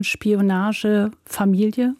Spionagefamilie?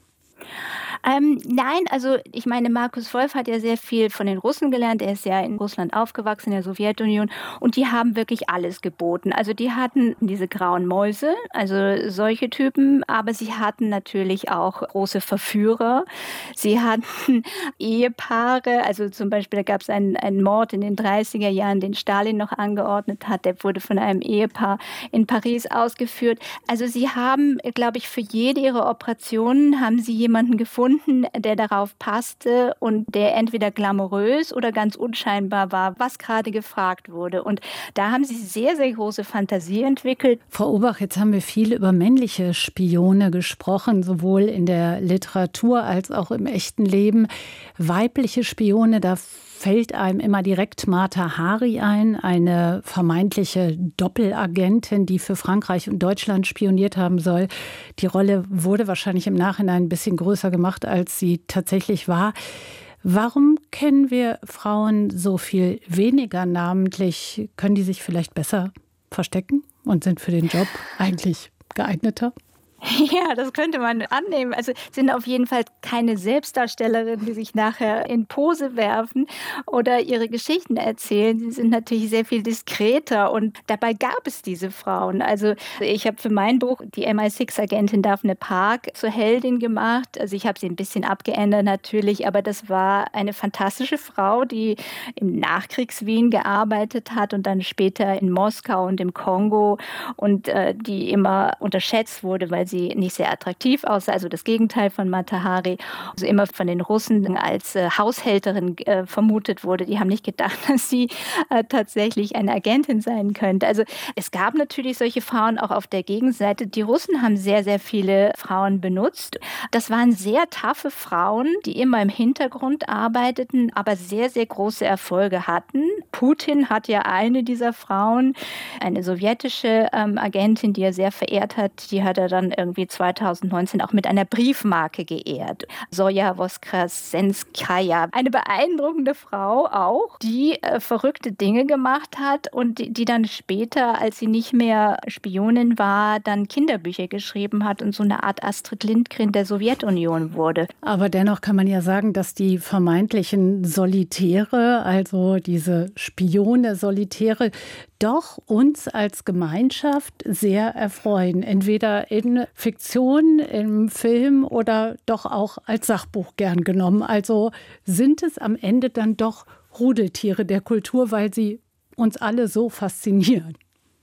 Nein, also ich meine, Markus Wolf hat ja sehr viel von den Russen gelernt. Er ist ja in Russland aufgewachsen, in der Sowjetunion. Und die haben wirklich alles geboten. Also die hatten diese grauen Mäuse, also solche Typen. Aber sie hatten natürlich auch große Verführer. Sie hatten Ehepaare. Also zum Beispiel, da gab es einen Mord in den 30er Jahren, den Stalin noch angeordnet hat. Der wurde von einem Ehepaar in Paris ausgeführt. Also sie haben, glaube ich, für jede ihrer Operationen haben sie jemanden gefunden, der darauf passte und der entweder glamourös oder ganz unscheinbar war, was gerade gefragt wurde. Und da haben sie sehr, sehr große Fantasie entwickelt. Frau Obach, jetzt haben wir viel über männliche Spione gesprochen, sowohl in der Literatur als auch im echten Leben. Weibliche Spione, da fällt einem immer direkt Mata Hari ein, eine vermeintliche Doppelagentin, die für Frankreich und Deutschland spioniert haben soll. Die Rolle wurde wahrscheinlich im Nachhinein ein bisschen größer gemacht, als sie tatsächlich war. Warum kennen wir Frauen so viel weniger namentlich? Können die sich vielleicht besser verstecken und sind für den Job eigentlich geeigneter? Ja, das könnte man annehmen. Also sind auf jeden Fall keine Selbstdarstellerinnen, die sich nachher in Pose werfen oder ihre Geschichten erzählen. Sie sind natürlich sehr viel diskreter und dabei gab es diese Frauen. Also ich habe für mein Buch die MI6-Agentin Daphne Park zur Heldin gemacht. Also ich habe sie ein bisschen abgeändert natürlich, aber das war eine fantastische Frau, die im Nachkriegs-Wien gearbeitet hat und dann später in Moskau und im Kongo und die immer unterschätzt wurde, weil sie nicht sehr attraktiv aussah, also das Gegenteil von Mata Hari. Also immer von den Russen als Haushälterin vermutet wurde. Die haben nicht gedacht, dass sie tatsächlich eine Agentin sein könnte. Also es gab natürlich solche Frauen auch auf der Gegenseite. Die Russen haben sehr, sehr viele Frauen benutzt. Das waren sehr taffe Frauen, die immer im Hintergrund arbeiteten, aber sehr, sehr große Erfolge hatten. Putin hat ja eine dieser Frauen, eine sowjetische Agentin, die er sehr verehrt hat, die hat er dann irgendwie 2019 auch mit einer Briefmarke geehrt. Zoja Voskresenskaya, eine beeindruckende Frau auch, die verrückte Dinge gemacht hat und die dann später, als sie nicht mehr Spionin war, dann Kinderbücher geschrieben hat und so eine Art Astrid Lindgren der Sowjetunion wurde. Aber dennoch kann man ja sagen, dass die vermeintlichen Solitäre, also diese Spione-Solitäre, doch uns als Gemeinschaft sehr erfreuen. Entweder in Fiktion, im Film oder doch auch als Sachbuch gern genommen. Also sind es am Ende dann doch Rudeltiere der Kultur, weil sie uns alle so faszinieren.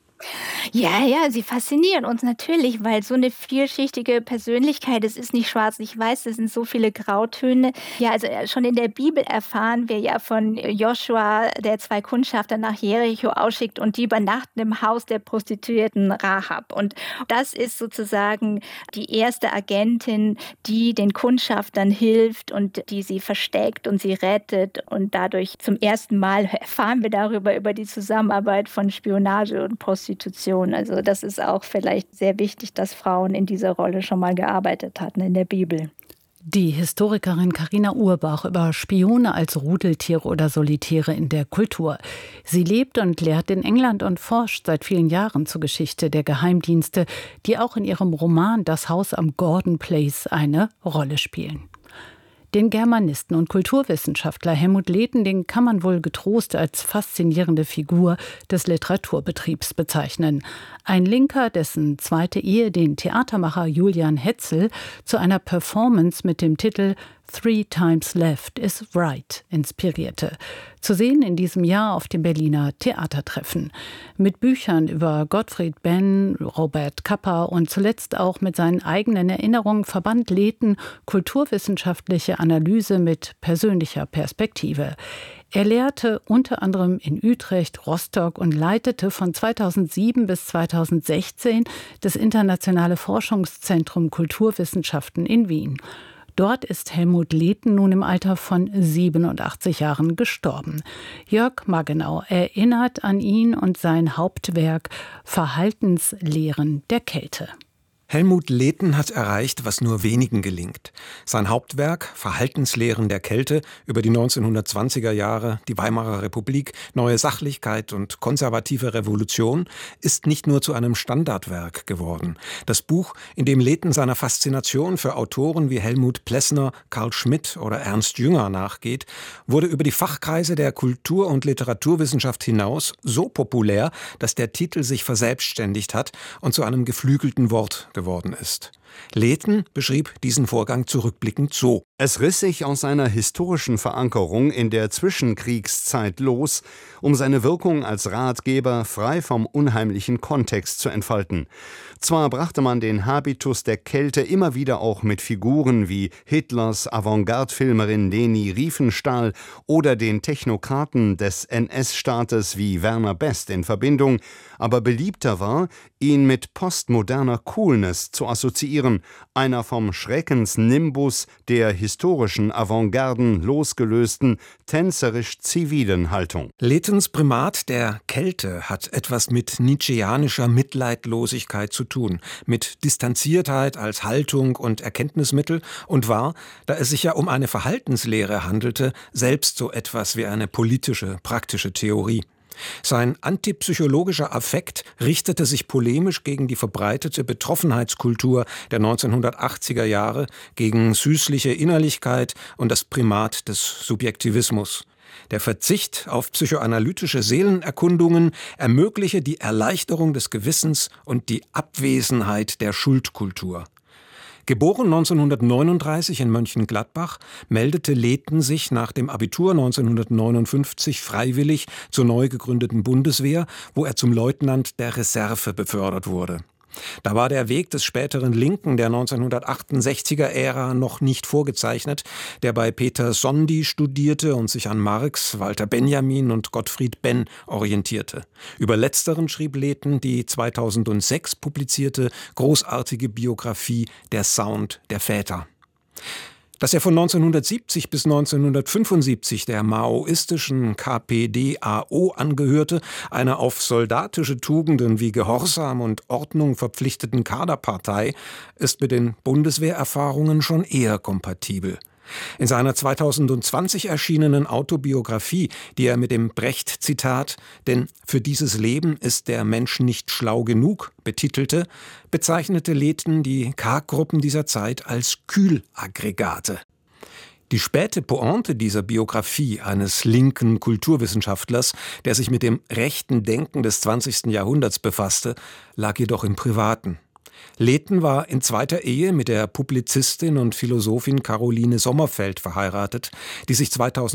Ja, ja, sie faszinieren uns natürlich, weil so eine vielschichtige Persönlichkeit, es ist nicht schwarz, nicht weiß, es sind so viele Grautöne. Ja, also schon in der Bibel erfahren wir ja von Joshua, der 2 Kundschafter nach Jericho ausschickt und die übernachten im Haus der Prostituierten Rahab. Und das ist sozusagen die erste Agentin, die den Kundschaftern hilft und die sie versteckt und sie rettet. Und dadurch zum ersten Mal erfahren wir darüber, über die Zusammenarbeit von Spionage und Prostitution. Also das ist auch vielleicht sehr wichtig, dass Frauen in dieser Rolle schon mal gearbeitet hatten in der Bibel. Die Historikerin Carina Urbach über Spione als Rudeltiere oder Solitäre in der Kultur. Sie lebt und lehrt in England und forscht seit vielen Jahren zur Geschichte der Geheimdienste, die auch in ihrem Roman Das Haus am Gordon Place eine Rolle spielen. Den Germanisten und Kulturwissenschaftler Helmut Lehten, den kann man wohl getrost als faszinierende Figur des Literaturbetriebs bezeichnen. Ein Linker, dessen zweite Ehe den Theatermacher Julian Hetzel zu einer Performance mit dem Titel Three Times Left is Right inspirierte. Zu sehen in diesem Jahr auf dem Berliner Theatertreffen. Mit Büchern über Gottfried Benn, Robert Kappa und zuletzt auch mit seinen eigenen Erinnerungen verband Lehten kulturwissenschaftliche Analyse mit persönlicher Perspektive. Er lehrte unter anderem in Utrecht, Rostock und leitete von 2007 bis 2016 das Internationale Forschungszentrum Kulturwissenschaften in Wien. Dort ist Helmut Lehten nun im Alter von 87 Jahren gestorben. Jörg Maggenau erinnert an ihn und sein Hauptwerk Verhaltenslehren der Kälte. Helmut Lehten hat erreicht, was nur wenigen gelingt. Sein Hauptwerk Verhaltenslehren der Kälte über die 1920er Jahre, die Weimarer Republik, neue Sachlichkeit und konservative Revolution ist nicht nur zu einem Standardwerk geworden. Das Buch, in dem Lehten seiner Faszination für Autoren wie Helmut Plessner, Carl Schmitt oder Ernst Jünger nachgeht, wurde über die Fachkreise der Kultur- und Literaturwissenschaft hinaus so populär, dass der Titel sich verselbstständigt hat und zu einem geflügelten Wort geworden ist. Lehten beschrieb diesen Vorgang zurückblickend so: Es riss sich aus seiner historischen Verankerung in der Zwischenkriegszeit los, um seine Wirkung als Ratgeber frei vom unheimlichen Kontext zu entfalten. Zwar brachte man den Habitus der Kälte immer wieder auch mit Figuren wie Hitlers Avantgarde-Filmerin Leni Riefenstahl oder den Technokraten des NS-Staates wie Werner Best in Verbindung, aber beliebter war, ihn mit postmoderner Coolness zu assoziieren, einer vom Schreckensnimbus der historischen Avantgarden losgelösten, tänzerisch-zivilen Haltung. Lehtens Primat der Kälte hat etwas mit nietzscheanischer Mitleidlosigkeit zu tun, mit Distanziertheit als Haltung und Erkenntnismittel und war, da es sich ja um eine Verhaltenslehre handelte, selbst so etwas wie eine politische, praktische Theorie. Sein antipsychologischer Affekt richtete sich polemisch gegen die verbreitete Betroffenheitskultur der 1980er Jahre, gegen süßliche Innerlichkeit und das Primat des Subjektivismus. Der Verzicht auf psychoanalytische Seelenerkundungen ermögliche die Erleichterung des Gewissens und die Abwesenheit der Schuldkultur. Geboren 1939 in Mönchengladbach, meldete Lehten sich nach dem Abitur 1959 freiwillig zur neu gegründeten Bundeswehr, wo er zum Leutnant der Reserve befördert wurde. Da war der Weg des späteren Linken der 1968er-Ära noch nicht vorgezeichnet, der bei Peter Sondy studierte und sich an Marx, Walter Benjamin und Gottfried Benn orientierte. Über letzteren schrieb Lehten die 2006 publizierte großartige Biografie Der Sound der Väter. Dass er von 1970 bis 1975 der maoistischen KPD-AO angehörte, einer auf soldatische Tugenden wie Gehorsam und Ordnung verpflichteten Kaderpartei, ist mit den Bundeswehrerfahrungen schon eher kompatibel. In seiner 2020 erschienenen Autobiografie, die er mit dem Brecht-Zitat »Denn für dieses Leben ist der Mensch nicht schlau genug« betitelte, bezeichnete Lehten die K-Gruppen dieser Zeit als Kühlaggregate. Die späte Pointe dieser Biografie eines linken Kulturwissenschaftlers, der sich mit dem rechten Denken des 20. Jahrhunderts befasste, lag jedoch im Privaten. Lehten war in zweiter Ehe mit der Publizistin und Philosophin Caroline Sommerfeld verheiratet, die sich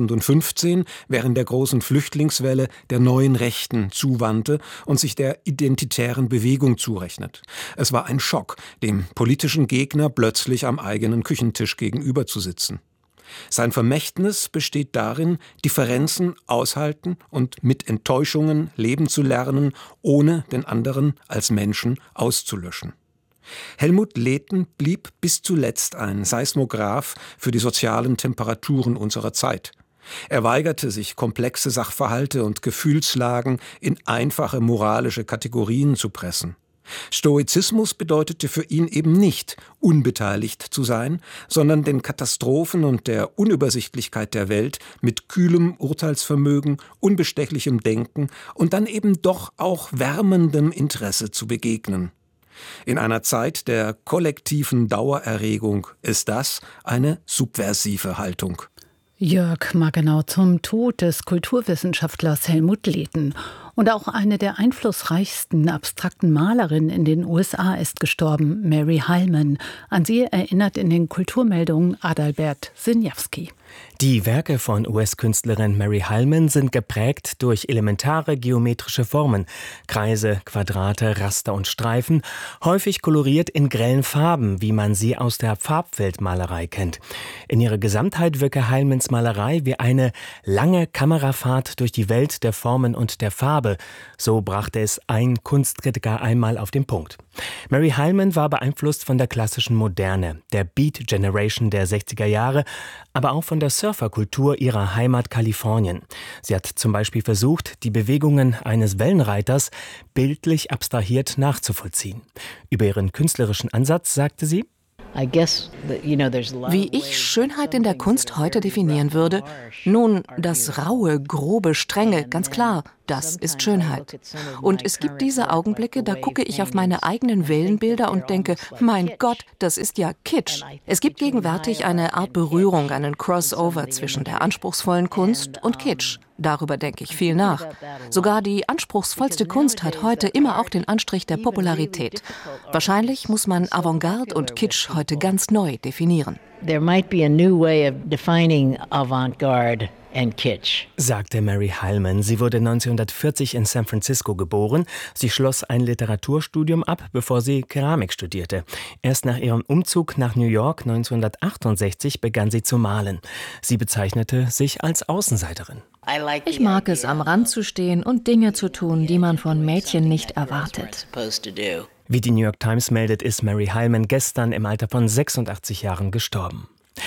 2015 während der großen Flüchtlingswelle der neuen Rechten zuwandte und sich der identitären Bewegung zurechnet. Es war ein Schock, dem politischen Gegner plötzlich am eigenen Küchentisch gegenüber zu sitzen. Sein Vermächtnis besteht darin, Differenzen aushalten und mit Enttäuschungen leben zu lernen, ohne den anderen als Menschen auszulöschen. Helmut Lehten blieb bis zuletzt ein Seismograph für die sozialen Temperaturen unserer Zeit. Er weigerte sich, komplexe Sachverhalte und Gefühlslagen in einfache moralische Kategorien zu pressen. Stoizismus bedeutete für ihn eben nicht, unbeteiligt zu sein, sondern den Katastrophen und der Unübersichtlichkeit der Welt mit kühlem Urteilsvermögen, unbestechlichem Denken und dann eben doch auch wärmendem Interesse zu begegnen. In einer Zeit der kollektiven Dauererregung ist das eine subversive Haltung. Jörg Margenau zum Tod des Kulturwissenschaftlers Helmut Lehten. Und auch eine der einflussreichsten abstrakten Malerinnen in den USA ist gestorben, Mary Heilman. An sie erinnert in den Kulturmeldungen Adalbert Sinjawski. Die Werke von US-Künstlerin Mary Heilman sind geprägt durch elementare geometrische Formen, Kreise, Quadrate, Raster und Streifen, häufig koloriert in grellen Farben, wie man sie aus der Farbfeldmalerei kennt. In ihrer Gesamtheit wirke Heilmans Malerei wie eine lange Kamerafahrt durch die Welt der Formen und der Farbe. So brachte es ein Kunstkritiker einmal auf den Punkt. Mary Heilmann war beeinflusst von der klassischen Moderne, der Beat Generation der 60er Jahre, aber auch von der Surferkultur ihrer Heimat Kalifornien. Sie hat zum Beispiel versucht, die Bewegungen eines Wellenreiters bildlich abstrahiert nachzuvollziehen. Über ihren künstlerischen Ansatz sagte sie: Wie ich Schönheit in der Kunst heute definieren würde? Nun, das raue, grobe, strenge, ganz klar, das ist Schönheit. Und es gibt diese Augenblicke, da gucke ich auf meine eigenen Wellenbilder und denke, mein Gott, das ist ja Kitsch. Es gibt gegenwärtig eine Art Berührung, einen Crossover zwischen der anspruchsvollen Kunst und Kitsch. Darüber denke ich viel nach. Sogar die anspruchsvollste Kunst hat heute immer auch den Anstrich der Popularität. Wahrscheinlich muss man Avantgarde und Kitsch heute ganz neu definieren. There might be a new way of defining avant-garde and kitsch, sagte Mary Heilmann. Sie wurde 1940 in San Francisco geboren. Sie schloss ein Literaturstudium ab, bevor sie Keramik studierte. Erst nach ihrem Umzug nach New York 1968 begann sie zu malen. Sie bezeichnete sich als Außenseiterin. Ich mag es, am Rand zu stehen und Dinge zu tun, die man von Mädchen nicht erwartet. Wie die New York Times meldet, ist Mary Heilmann gestern im Alter von 86 Jahren gestorben.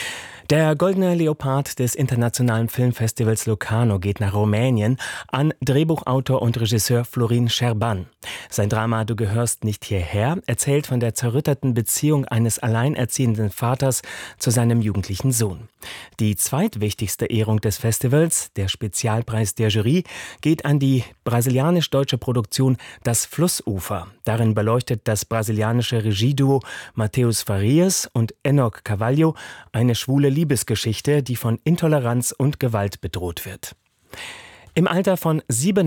Der Goldene Leopard des Internationalen Filmfestivals Locarno geht nach Rumänien an Drehbuchautor und Regisseur Florin Șerban. Sein Drama »Du gehörst nicht hierher« erzählt von der zerrütteten Beziehung eines alleinerziehenden Vaters zu seinem jugendlichen Sohn. Die zweitwichtigste Ehrung des Festivals, der Spezialpreis der Jury, geht an die brasilianisch-deutsche Produktion »Das Flussufer«. Darin beleuchtet das brasilianische Regieduo Mateus Farias und Enoch Carvalho eine schwule Liebesgeschichte, die von Intoleranz und Gewalt bedroht wird. Im Alter von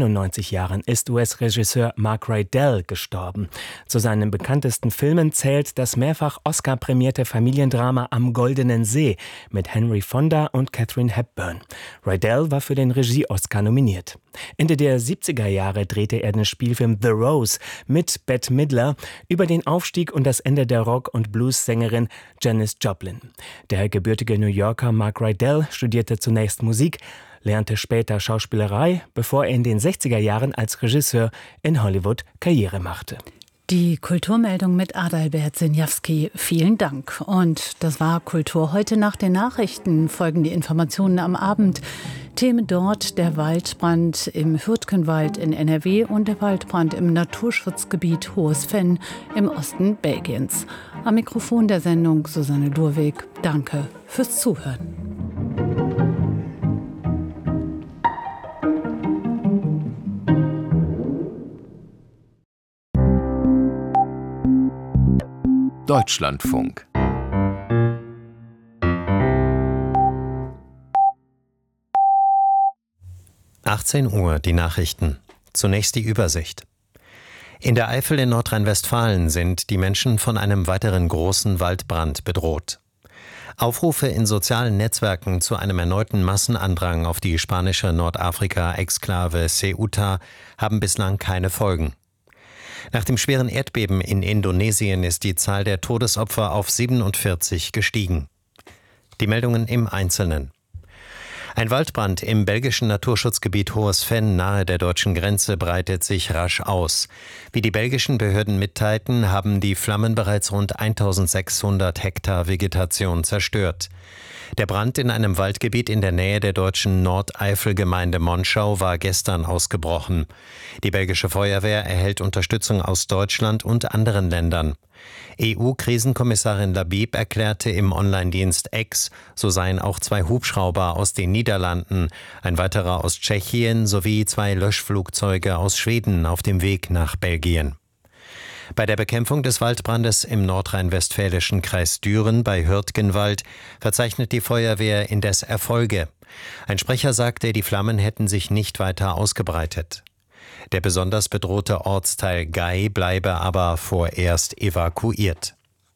97 Jahren ist US-Regisseur Mark Rydell gestorben. Zu seinen bekanntesten Filmen zählt das mehrfach Oscar-prämierte Familiendrama Am Goldenen See mit Henry Fonda und Katharine Hepburn. Rydell war für den Regie-Oscar nominiert. Ende der 70er Jahre drehte er den Spielfilm The Rose mit Bette Midler über den Aufstieg und das Ende der Rock- und Blues-Sängerin Janis Joplin. Der gebürtige New Yorker Mark Rydell studierte zunächst Musik, lernte später Schauspielerei, bevor er in den 60er Jahren als Regisseur in Hollywood Karriere machte. Die Kulturmeldung mit Adalbert Sinjawski. Vielen Dank. Und das war Kultur heute. Nach den Nachrichten folgen die Informationen am Abend. Themen dort: der Waldbrand im Hürtgenwald in NRW und der Waldbrand im Naturschutzgebiet Hohes Venn im Osten Belgiens. Am Mikrofon der Sendung Susanne Lurweg. Danke fürs Zuhören. Deutschlandfunk. Uhr, die Nachrichten. Zunächst die Übersicht. In der Eifel in Nordrhein-Westfalen sind die Menschen von einem weiteren großen Waldbrand bedroht. Aufrufe in sozialen Netzwerken zu einem erneuten Massenandrang auf die spanische Nordafrika-Exklave Ceuta haben bislang keine Folgen. Nach dem schweren Erdbeben in Indonesien ist die Zahl der Todesopfer auf 47 gestiegen. Die Meldungen im Einzelnen. Ein Waldbrand im belgischen Naturschutzgebiet Hohes Venn nahe der deutschen Grenze breitet sich rasch aus. Wie die belgischen Behörden mitteilten, haben die Flammen bereits rund 1600 Hektar Vegetation zerstört. Der Brand in einem Waldgebiet in der Nähe der deutschen Nordeifelgemeinde Monschau war gestern ausgebrochen. Die belgische Feuerwehr erhält Unterstützung aus Deutschland und anderen Ländern. EU-Krisenkommissarin Labib erklärte im Online-Dienst X, so seien auch 2 Hubschrauber aus den Niederlanden, ein weiterer aus Tschechien sowie 2 Löschflugzeuge aus Schweden auf dem Weg nach Belgien. Bei der Bekämpfung des Waldbrandes im nordrhein-westfälischen Kreis Düren bei Hürtgenwald verzeichnet die Feuerwehr indes Erfolge. Ein Sprecher sagte, die Flammen hätten sich nicht weiter ausgebreitet. Der besonders bedrohte Ortsteil Gay bleibe aber vorerst evakuiert.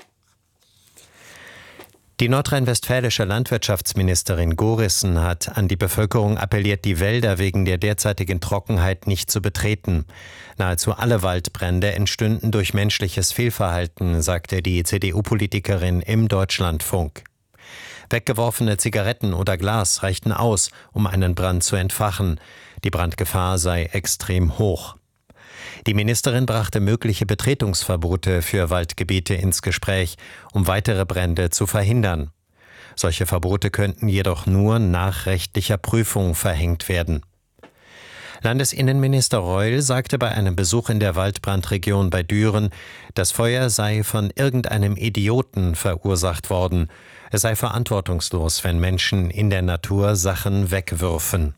Die nordrhein-westfälische Landwirtschaftsministerin Gorissen hat an die Bevölkerung appelliert, die Wälder wegen der derzeitigen Trockenheit nicht zu betreten. Nahezu alle Waldbrände entstünden durch menschliches Fehlverhalten, sagte die CDU-Politikerin im Deutschlandfunk. Weggeworfene Zigaretten oder Glas reichten aus, um einen Brand zu entfachen. Die Brandgefahr sei extrem hoch. Die Ministerin brachte mögliche Betretungsverbote für Waldgebiete ins Gespräch, um weitere Brände zu verhindern. Solche Verbote könnten jedoch nur nach rechtlicher Prüfung verhängt werden. Landesinnenminister Reul sagte bei einem Besuch in der Waldbrandregion bei Düren, das Feuer sei von irgendeinem Idioten verursacht worden. Es sei verantwortungslos, wenn Menschen in der Natur Sachen wegwürfen.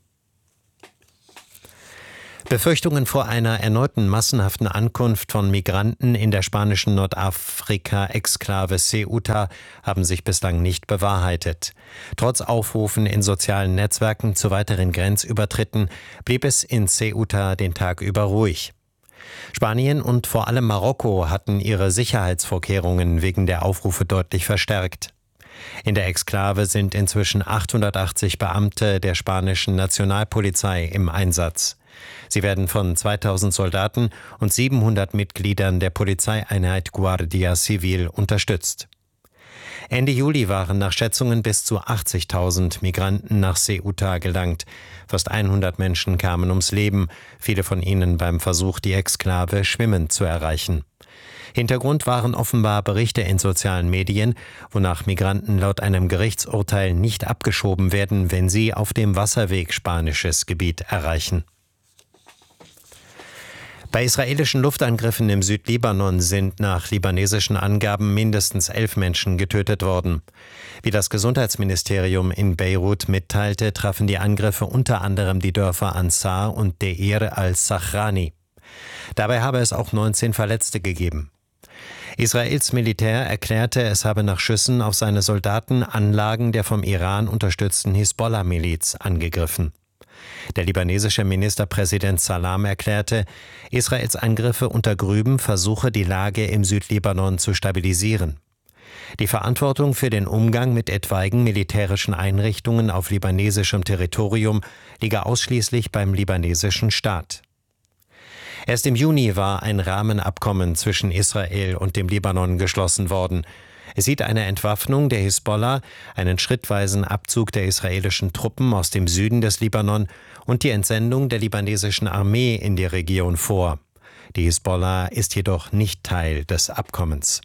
Befürchtungen vor einer erneuten massenhaften Ankunft von Migranten in der spanischen Nordafrika-Exklave Ceuta haben sich bislang nicht bewahrheitet. Trotz Aufrufen in sozialen Netzwerken zu weiteren Grenzübertritten blieb es in Ceuta den Tag über ruhig. Spanien und vor allem Marokko hatten ihre Sicherheitsvorkehrungen wegen der Aufrufe deutlich verstärkt. In der Exklave sind inzwischen 880 Beamte der spanischen Nationalpolizei im Einsatz. Sie werden von 2000 Soldaten und 700 Mitgliedern der Polizeieinheit Guardia Civil unterstützt. Ende Juli waren nach Schätzungen bis zu 80.000 Migranten nach Ceuta gelangt. Fast 100 Menschen kamen ums Leben, viele von ihnen beim Versuch, die Exklave schwimmend zu erreichen. Hintergrund waren offenbar Berichte in sozialen Medien, wonach Migranten laut einem Gerichtsurteil nicht abgeschoben werden, wenn sie auf dem Wasserweg spanisches Gebiet erreichen. Bei israelischen Luftangriffen im Südlibanon sind nach libanesischen Angaben mindestens 11 Menschen getötet worden. Wie das Gesundheitsministerium in Beirut mitteilte, trafen die Angriffe unter anderem die Dörfer Ansar und Deir al-Sachrani. Dabei habe es auch 19 Verletzte gegeben. Israels Militär erklärte, es habe nach Schüssen auf seine Soldaten Anlagen der vom Iran unterstützten Hisbollah-Miliz angegriffen. Der libanesische Ministerpräsident Salam erklärte, Israels Angriffe untergrüben Versuche, die Lage im Südlibanon zu stabilisieren. Die Verantwortung für den Umgang mit etwaigen militärischen Einrichtungen auf libanesischem Territorium liege ausschließlich beim libanesischen Staat. Erst im Juni war ein Rahmenabkommen zwischen Israel und dem Libanon geschlossen worden. Es sieht eine Entwaffnung der Hisbollah, einen schrittweisen Abzug der israelischen Truppen aus dem Süden des Libanon und die Entsendung der libanesischen Armee in die Region vor. Die Hisbollah ist jedoch nicht Teil des Abkommens.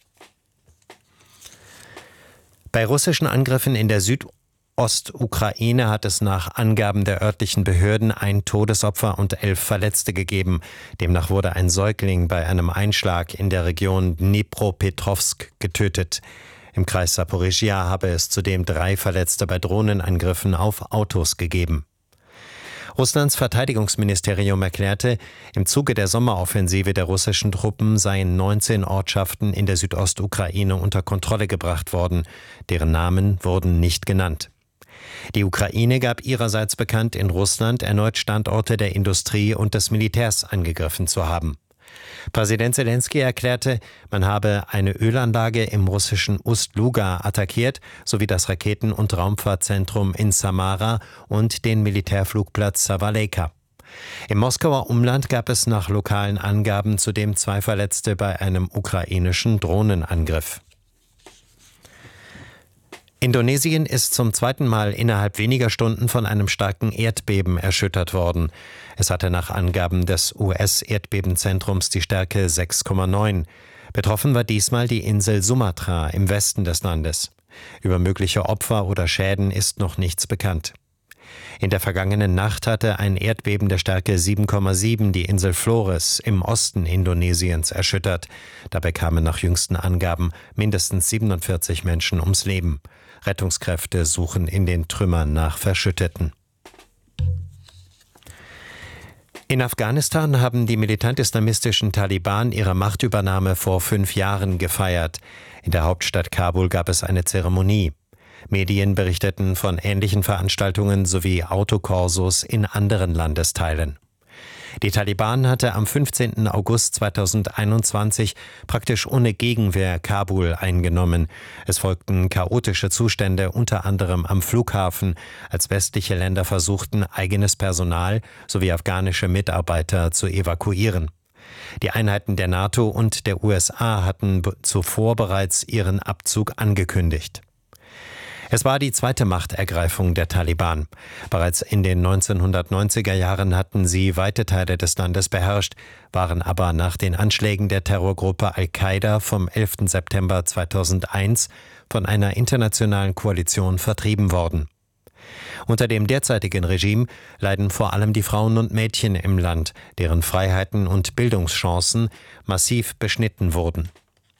Bei russischen Angriffen in der Südostukraine hat es nach Angaben der örtlichen Behörden ein Todesopfer und 11 Verletzte gegeben. Demnach wurde ein Säugling bei einem Einschlag in der Region Dnipropetrovsk getötet. Im Kreis Saporischschja habe es zudem 3 Verletzte bei Drohnenangriffen auf Autos gegeben. Russlands Verteidigungsministerium erklärte, im Zuge der Sommeroffensive der russischen Truppen seien 19 Ortschaften in der Südostukraine unter Kontrolle gebracht worden. Deren Namen wurden nicht genannt. Die Ukraine gab ihrerseits bekannt, in Russland erneut Standorte der Industrie und des Militärs angegriffen zu haben. Präsident Selenskyj erklärte, man habe eine Ölanlage im russischen Ust-Luga attackiert, sowie das Raketen- und Raumfahrtzentrum in Samara und den Militärflugplatz Savaleyka. Im Moskauer Umland gab es nach lokalen Angaben zudem 2 Verletzte bei einem ukrainischen Drohnenangriff. Indonesien ist zum zweiten Mal innerhalb weniger Stunden von einem starken Erdbeben erschüttert worden. Es hatte nach Angaben des US-Erdbebenzentrums die Stärke 6,9. Betroffen war diesmal die Insel Sumatra im Westen des Landes. Über mögliche Opfer oder Schäden ist noch nichts bekannt. In der vergangenen Nacht hatte ein Erdbeben der Stärke 7,7 die Insel Flores im Osten Indonesiens erschüttert. Dabei kamen nach jüngsten Angaben mindestens 47 Menschen ums Leben. Rettungskräfte suchen in den Trümmern nach Verschütteten. In Afghanistan haben die militant-islamistischen Taliban ihre Machtübernahme vor 5 Jahren gefeiert. In der Hauptstadt Kabul gab es eine Zeremonie. Medien berichteten von ähnlichen Veranstaltungen sowie Autokorsos in anderen Landesteilen. Die Taliban hatte am 15. August 2021 praktisch ohne Gegenwehr Kabul eingenommen. Es folgten chaotische Zustände unter anderem am Flughafen, als westliche Länder versuchten, eigenes Personal sowie afghanische Mitarbeiter zu evakuieren. Die Einheiten der NATO und der USA hatten zuvor bereits ihren Abzug angekündigt. Es war die zweite Machtergreifung der Taliban. Bereits in den 1990er Jahren hatten sie weite Teile des Landes beherrscht, waren aber nach den Anschlägen der Terrorgruppe Al-Qaida vom 11. September 2001 von einer internationalen Koalition vertrieben worden. Unter dem derzeitigen Regime leiden vor allem die Frauen und Mädchen im Land, deren Freiheiten und Bildungschancen massiv beschnitten wurden.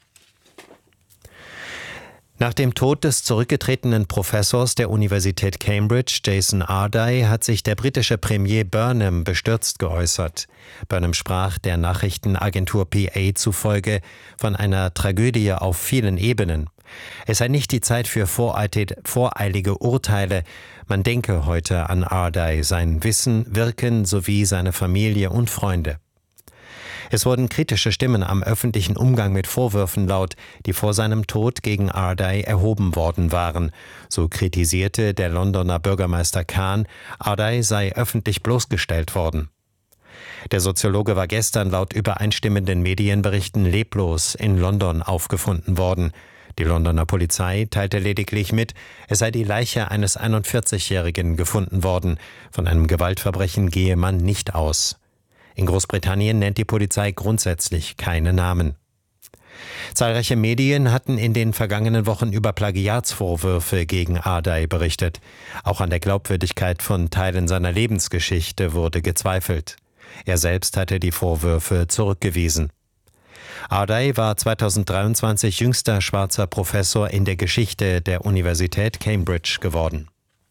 Nach dem Tod des zurückgetretenen Professors der Universität Cambridge, Jason Ardai, hat sich der britische Premier Burnham bestürzt geäußert. Burnham sprach der Nachrichtenagentur PA zufolge von einer Tragödie auf vielen Ebenen. Es sei nicht die Zeit für voreilige Urteile. Man denke heute an Ardai, sein Wissen, Wirken sowie seine Familie und Freunde. Es wurden kritische Stimmen am öffentlichen Umgang mit Vorwürfen laut, die vor seinem Tod gegen Ardai erhoben worden waren. So kritisierte der Londoner Bürgermeister Khan, Ardai sei öffentlich bloßgestellt worden. Der Soziologe war gestern laut übereinstimmenden Medienberichten leblos in London aufgefunden worden. Die Londoner Polizei teilte lediglich mit, es sei die Leiche eines 41-Jährigen gefunden worden. Von einem Gewaltverbrechen gehe man nicht aus. In Großbritannien nennt die Polizei grundsätzlich keine Namen. Zahlreiche Medien hatten in den vergangenen Wochen über Plagiatsvorwürfe gegen Ardai berichtet. Auch an der Glaubwürdigkeit von Teilen seiner Lebensgeschichte wurde gezweifelt. Er selbst hatte die Vorwürfe zurückgewiesen. Ardai war 2023 jüngster schwarzer Professor in der Geschichte der Universität Cambridge geworden.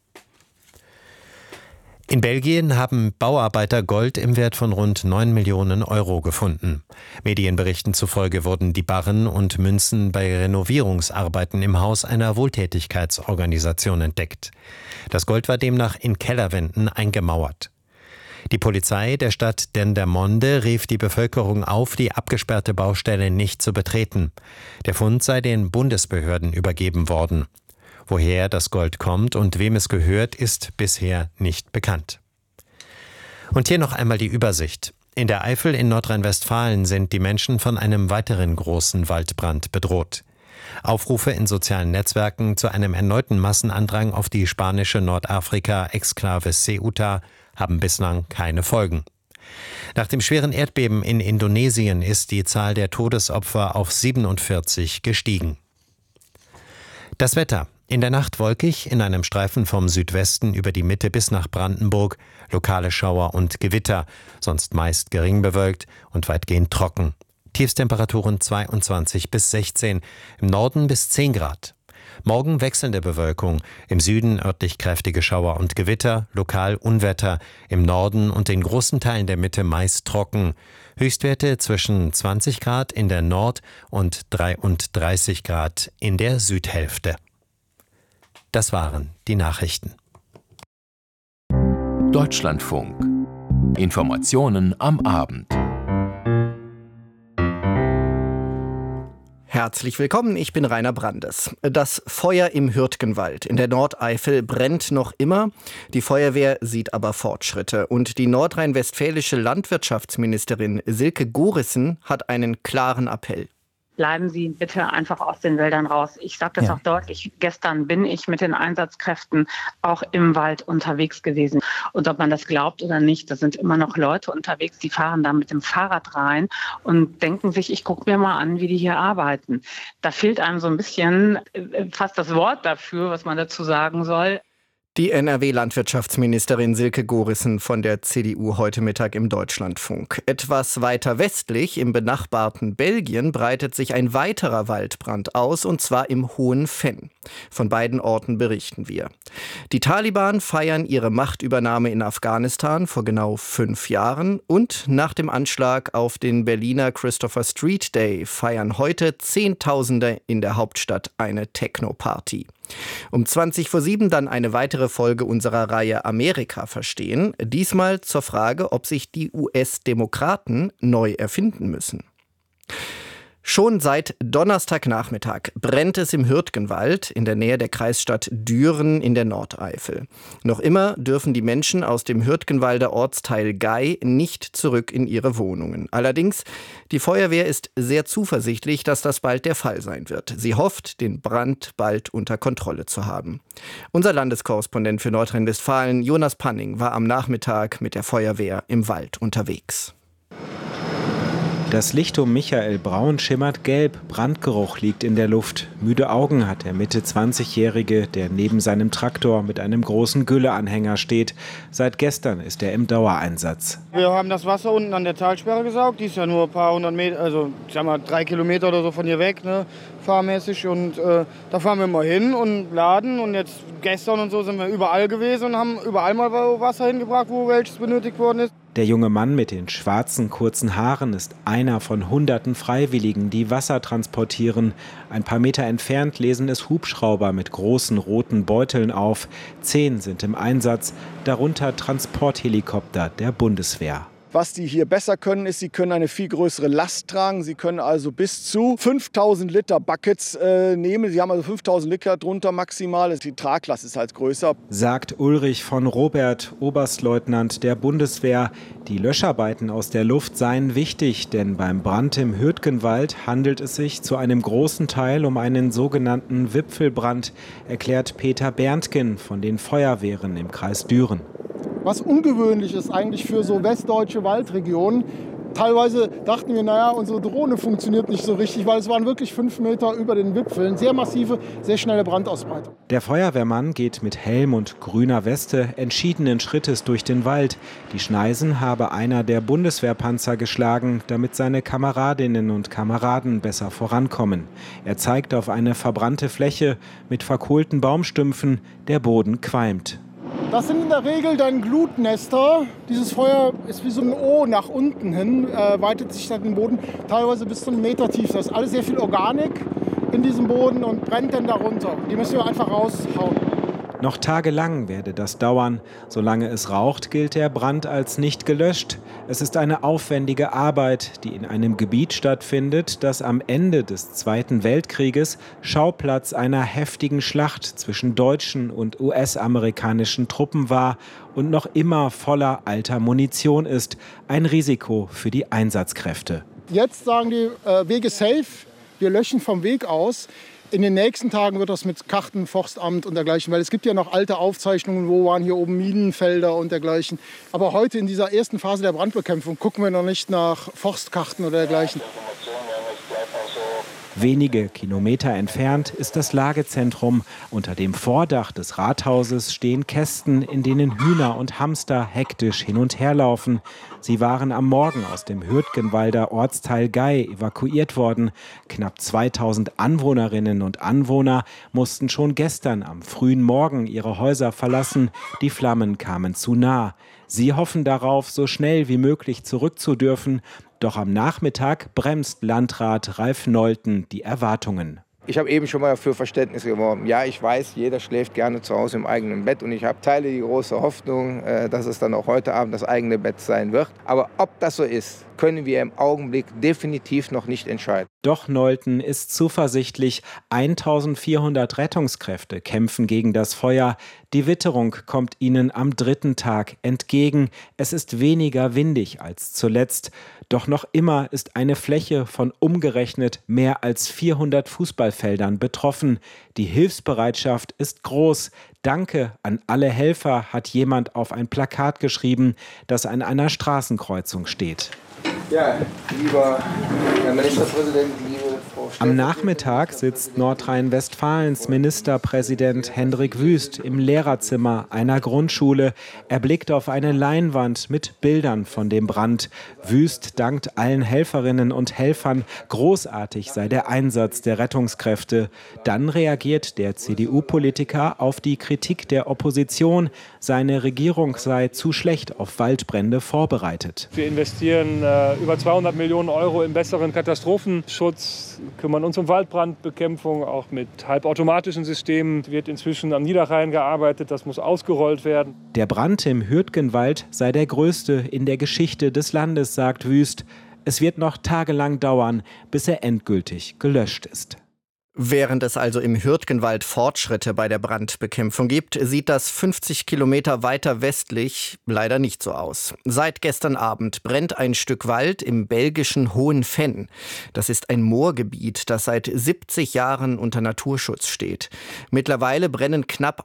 In Belgien haben Bauarbeiter Gold im Wert von rund 9 Millionen Euro gefunden. Medienberichten zufolge wurden die Barren und Münzen bei Renovierungsarbeiten im Haus einer Wohltätigkeitsorganisation entdeckt. Das Gold war demnach in Kellerwänden eingemauert. Die Polizei der Stadt Dendermonde rief die Bevölkerung auf, die abgesperrte Baustelle nicht zu betreten. Der Fund sei den Bundesbehörden übergeben worden. Woher das Gold kommt und wem es gehört, ist bisher nicht bekannt. Und hier noch einmal die Übersicht. In der Eifel in Nordrhein-Westfalen sind die Menschen von einem weiteren großen Waldbrand bedroht. Aufrufe in sozialen Netzwerken zu einem erneuten Massenandrang auf die spanische Nordafrika-Exklave Ceuta haben bislang keine Folgen. Nach dem schweren Erdbeben in Indonesien ist die Zahl der Todesopfer auf 47 gestiegen. Das Wetter. In der Nacht wolkig, in einem Streifen vom Südwesten über die Mitte bis nach Brandenburg, lokale Schauer und Gewitter, sonst meist gering bewölkt und weitgehend trocken. Tiefstemperaturen 22 bis 16, im Norden bis 10 Grad. Morgen wechselnde Bewölkung, im Süden örtlich kräftige Schauer und Gewitter, lokal Unwetter, im Norden und in großen Teilen der Mitte meist trocken. Höchstwerte zwischen 20 Grad in der Nord- und 33 Grad in der Südhälfte. Das waren die Nachrichten. Deutschlandfunk. Informationen am Abend. Herzlich willkommen, ich bin Rainer Brandes. Das Feuer im Hürtgenwald in der Nordeifel brennt noch immer. Die Feuerwehr sieht aber Fortschritte. Und die nordrhein-westfälische Landwirtschaftsministerin Silke Gorissen hat einen klaren Appell. Bleiben Sie bitte einfach aus den Wäldern raus. Ich sage das auch deutlich. Gestern bin ich mit den Einsatzkräften auch im Wald unterwegs gewesen. Und ob man das glaubt oder nicht, da sind immer noch Leute unterwegs, die fahren da mit dem Fahrrad rein und denken sich, ich gucke mir mal an, wie die hier arbeiten. Da fehlt einem so ein bisschen fast das Wort dafür, was man dazu sagen soll. Die NRW-Landwirtschaftsministerin Silke Gorissen von der CDU heute Mittag im Deutschlandfunk. Etwas weiter westlich, im benachbarten Belgien, breitet sich ein weiterer Waldbrand aus, und zwar im Hohen Venn. Von beiden Orten berichten wir. Die Taliban feiern ihre Machtübernahme in Afghanistan vor genau 5 Jahren, und nach dem Anschlag auf den Berliner Christopher Street Day feiern heute Zehntausende in der Hauptstadt eine Techno-Party. Um 7:20 dann eine weitere Folge unserer Reihe Amerika verstehen. Diesmal zur Frage, ob sich die US-Demokraten neu erfinden müssen. Schon seit Donnerstagnachmittag brennt es im Hürtgenwald in der Nähe der Kreisstadt Düren in der Nordeifel. Noch immer dürfen die Menschen aus dem Hürtgenwalder Ortsteil Gei nicht zurück in ihre Wohnungen. Allerdings, die Feuerwehr ist sehr zuversichtlich, dass das bald der Fall sein wird. Sie hofft, den Brand bald unter Kontrolle zu haben. Unser Landeskorrespondent für Nordrhein-Westfalen, Jonas Panning, war am Nachmittag mit der Feuerwehr im Wald unterwegs. Das Licht um Michael Braun schimmert gelb, Brandgeruch liegt in der Luft. Müde Augen hat der Mitte-20-Jährige, der neben seinem Traktor mit einem großen Gülleanhänger steht. Seit gestern ist er im Dauereinsatz. Wir haben das Wasser unten an der Talsperre gesaugt, die ist ja nur ein paar hundert Meter, also ich sag mal 3 Kilometer oder so von hier weg, ne, fahrmäßig. Und da fahren wir mal hin und laden. Und jetzt gestern und so sind wir überall gewesen und haben überall mal Wasser hingebracht, wo welches benötigt worden ist. Der junge Mann mit den schwarzen, kurzen Haaren ist einer von hunderten Freiwilligen, die Wasser transportieren. Ein paar Meter entfernt lesen es Hubschrauber mit großen roten Beuteln auf. 10 sind im Einsatz, darunter Transporthelikopter der Bundeswehr. Was die hier besser können, ist, sie können eine viel größere Last tragen. Sie können also bis zu 5000 Liter Buckets nehmen. Sie haben also 5000 Liter drunter maximal. Die Traglast ist halt größer. Sagt Ulrich von Robert, Oberstleutnant der Bundeswehr. Die Löscharbeiten aus der Luft seien wichtig, denn beim Brand im Hürtgenwald handelt es sich zu einem großen Teil um einen sogenannten Wipfelbrand, erklärt Peter Berntgen von den Feuerwehren im Kreis Düren. Was ungewöhnlich ist eigentlich für so westdeutsche Waldregionen. Teilweise dachten wir, naja, unsere Drohne funktioniert nicht so richtig, weil es waren wirklich 5 Meter über den Wipfeln. Sehr massive, sehr schnelle Brandausbreitung. Der Feuerwehrmann geht mit Helm und grüner Weste entschiedenen Schrittes durch den Wald. Die Schneisen habe einer der Bundeswehrpanzer geschlagen, damit seine Kameradinnen und Kameraden besser vorankommen. Er zeigt auf eine verbrannte Fläche mit verkohlten Baumstümpfen. Der Boden qualmt. Das sind in der Regel dann Glutnester. Dieses Feuer ist wie so ein O nach unten hin, weitet sich dann den Boden teilweise bis zu 1 Meter tief. Da ist alles sehr viel Organik in diesem Boden und brennt dann darunter. Die müssen wir einfach raushauen. Noch tagelang werde das dauern. Solange es raucht, gilt der Brand als nicht gelöscht. Es ist eine aufwendige Arbeit, die in einem Gebiet stattfindet, das am Ende des Zweiten Weltkrieges Schauplatz einer heftigen Schlacht zwischen deutschen und US-amerikanischen Truppen war und noch immer voller alter Munition ist. Ein Risiko für die Einsatzkräfte. Jetzt sagen die Wege safe, wir löschen vom Weg aus. In den nächsten Tagen wird das mit Karten, Forstamt und dergleichen, weil es gibt ja noch alte Aufzeichnungen, wo waren hier oben Minenfelder und dergleichen. Aber heute in dieser ersten Phase der Brandbekämpfung gucken wir noch nicht nach Forstkarten oder dergleichen. Wenige Kilometer entfernt ist das Lagezentrum. Unter dem Vordach des Rathauses stehen Kästen, in denen Hühner und Hamster hektisch hin und her laufen. Sie waren am Morgen aus dem Hürtgenwalder Ortsteil Gei evakuiert worden. Knapp 2000 Anwohnerinnen und Anwohner mussten schon gestern am frühen Morgen ihre Häuser verlassen. Die Flammen kamen zu nah. Sie hoffen darauf, so schnell wie möglich zurückzudürfen. Doch am Nachmittag bremst Landrat Ralf Nolten die Erwartungen. Ich habe eben schon mal für Verständnis geworben. Ja, ich weiß, jeder schläft gerne zu Hause im eigenen Bett und ich teile die große Hoffnung, dass es dann auch heute Abend das eigene Bett sein wird. Aber ob das so ist, können wir im Augenblick definitiv noch nicht entscheiden. Doch Nolten ist zuversichtlich. 1400 Rettungskräfte kämpfen gegen das Feuer. Die Witterung kommt ihnen am 3. Tag entgegen. Es ist weniger windig als zuletzt. Doch noch immer ist eine Fläche von umgerechnet mehr als 400 Fußballfeldern betroffen. Die Hilfsbereitschaft ist groß. Danke an alle Helfer, hat jemand auf ein Plakat geschrieben, das an einer Straßenkreuzung steht. Ja, lieber Herr Ministerpräsident, liebe Frau Am Nachmittag sitzt Nordrhein-Westfalens Ministerpräsident Hendrik Wüst im Lehrerzimmer einer Grundschule. Er blickt auf eine Leinwand mit Bildern von dem Brand. Wüst dankt allen Helferinnen und Helfern. Großartig sei der Einsatz der Rettungskräfte. Dann reagiert der CDU-Politiker auf die Kritik der Opposition. Seine Regierung sei zu schlecht auf Waldbrände vorbereitet. Wir investieren über 200 Millionen Euro im besseren Katastrophenschutz, kümmern uns um Waldbrandbekämpfung, auch mit halbautomatischen Systemen. Wird inzwischen am Niederrhein gearbeitet, das muss ausgerollt werden. Der Brand im Hürtgenwald sei der größte in der Geschichte des Landes, sagt Wüst. Es wird noch tagelang dauern, bis er endgültig gelöscht ist. Während es also im Hürtgenwald Fortschritte bei der Brandbekämpfung gibt, sieht das 50 Kilometer weiter westlich leider nicht so aus. Seit gestern Abend brennt ein Stück Wald im belgischen Hohen Venn. Das ist ein Moorgebiet, das seit 70 Jahren unter Naturschutz steht. Mittlerweile brennen knapp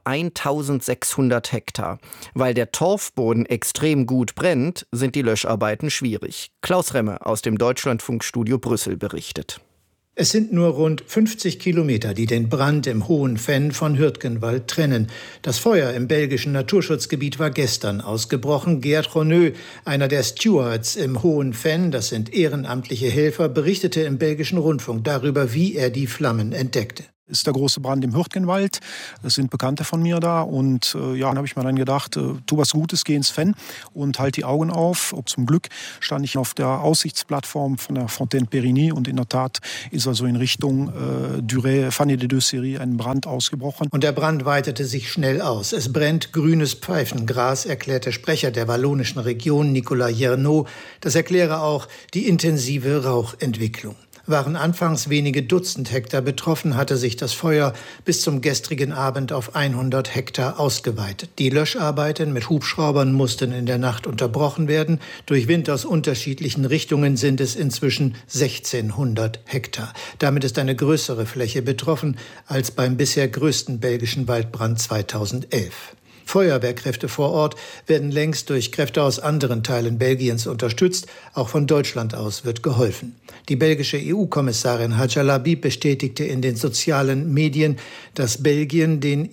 1600 Hektar. Weil der Torfboden extrem gut brennt, sind die Löscharbeiten schwierig. Klaus Remme aus dem Deutschlandfunkstudio Brüssel berichtet. Es sind nur rund 50 Kilometer, die den Brand im Hohen Venn von Hürtgenwald trennen. Das Feuer im belgischen Naturschutzgebiet war gestern ausgebrochen. Gerd Roneux, einer der Stewards im Hohen Venn, das sind ehrenamtliche Helfer, berichtete im belgischen Rundfunk darüber, wie er die Flammen entdeckte. Es ist der große Brand im Hürtgenwald. Es sind Bekannte von mir da. Und dann habe ich mir dann gedacht, tu was Gutes, geh ins Venn und halt die Augen auf. Zum Glück stand ich auf der Aussichtsplattform von der Fontaine Périgny. Und in der Tat ist also in Richtung Duret, Fanny de Deux-Séries ein Brand ausgebrochen. Und der Brand weitete sich schnell aus. Es brennt grünes Pfeifengras, erklärte Sprecher der wallonischen Region Nicolas Jernaud. Das erkläre auch die intensive Rauchentwicklung. Waren anfangs wenige Dutzend Hektar betroffen, hatte sich das Feuer bis zum gestrigen Abend auf 100 Hektar ausgeweitet. Die Löscharbeiten mit Hubschraubern mussten in der Nacht unterbrochen werden. Durch Wind aus unterschiedlichen Richtungen sind es inzwischen 1600 Hektar. Damit ist eine größere Fläche betroffen als beim bisher größten belgischen Waldbrand 2011. Feuerwehrkräfte vor Ort werden längst durch Kräfte aus anderen Teilen Belgiens unterstützt. Auch von Deutschland aus wird geholfen. Die belgische EU-Kommissarin Hadja Labib bestätigte in den sozialen Medien, dass Belgien den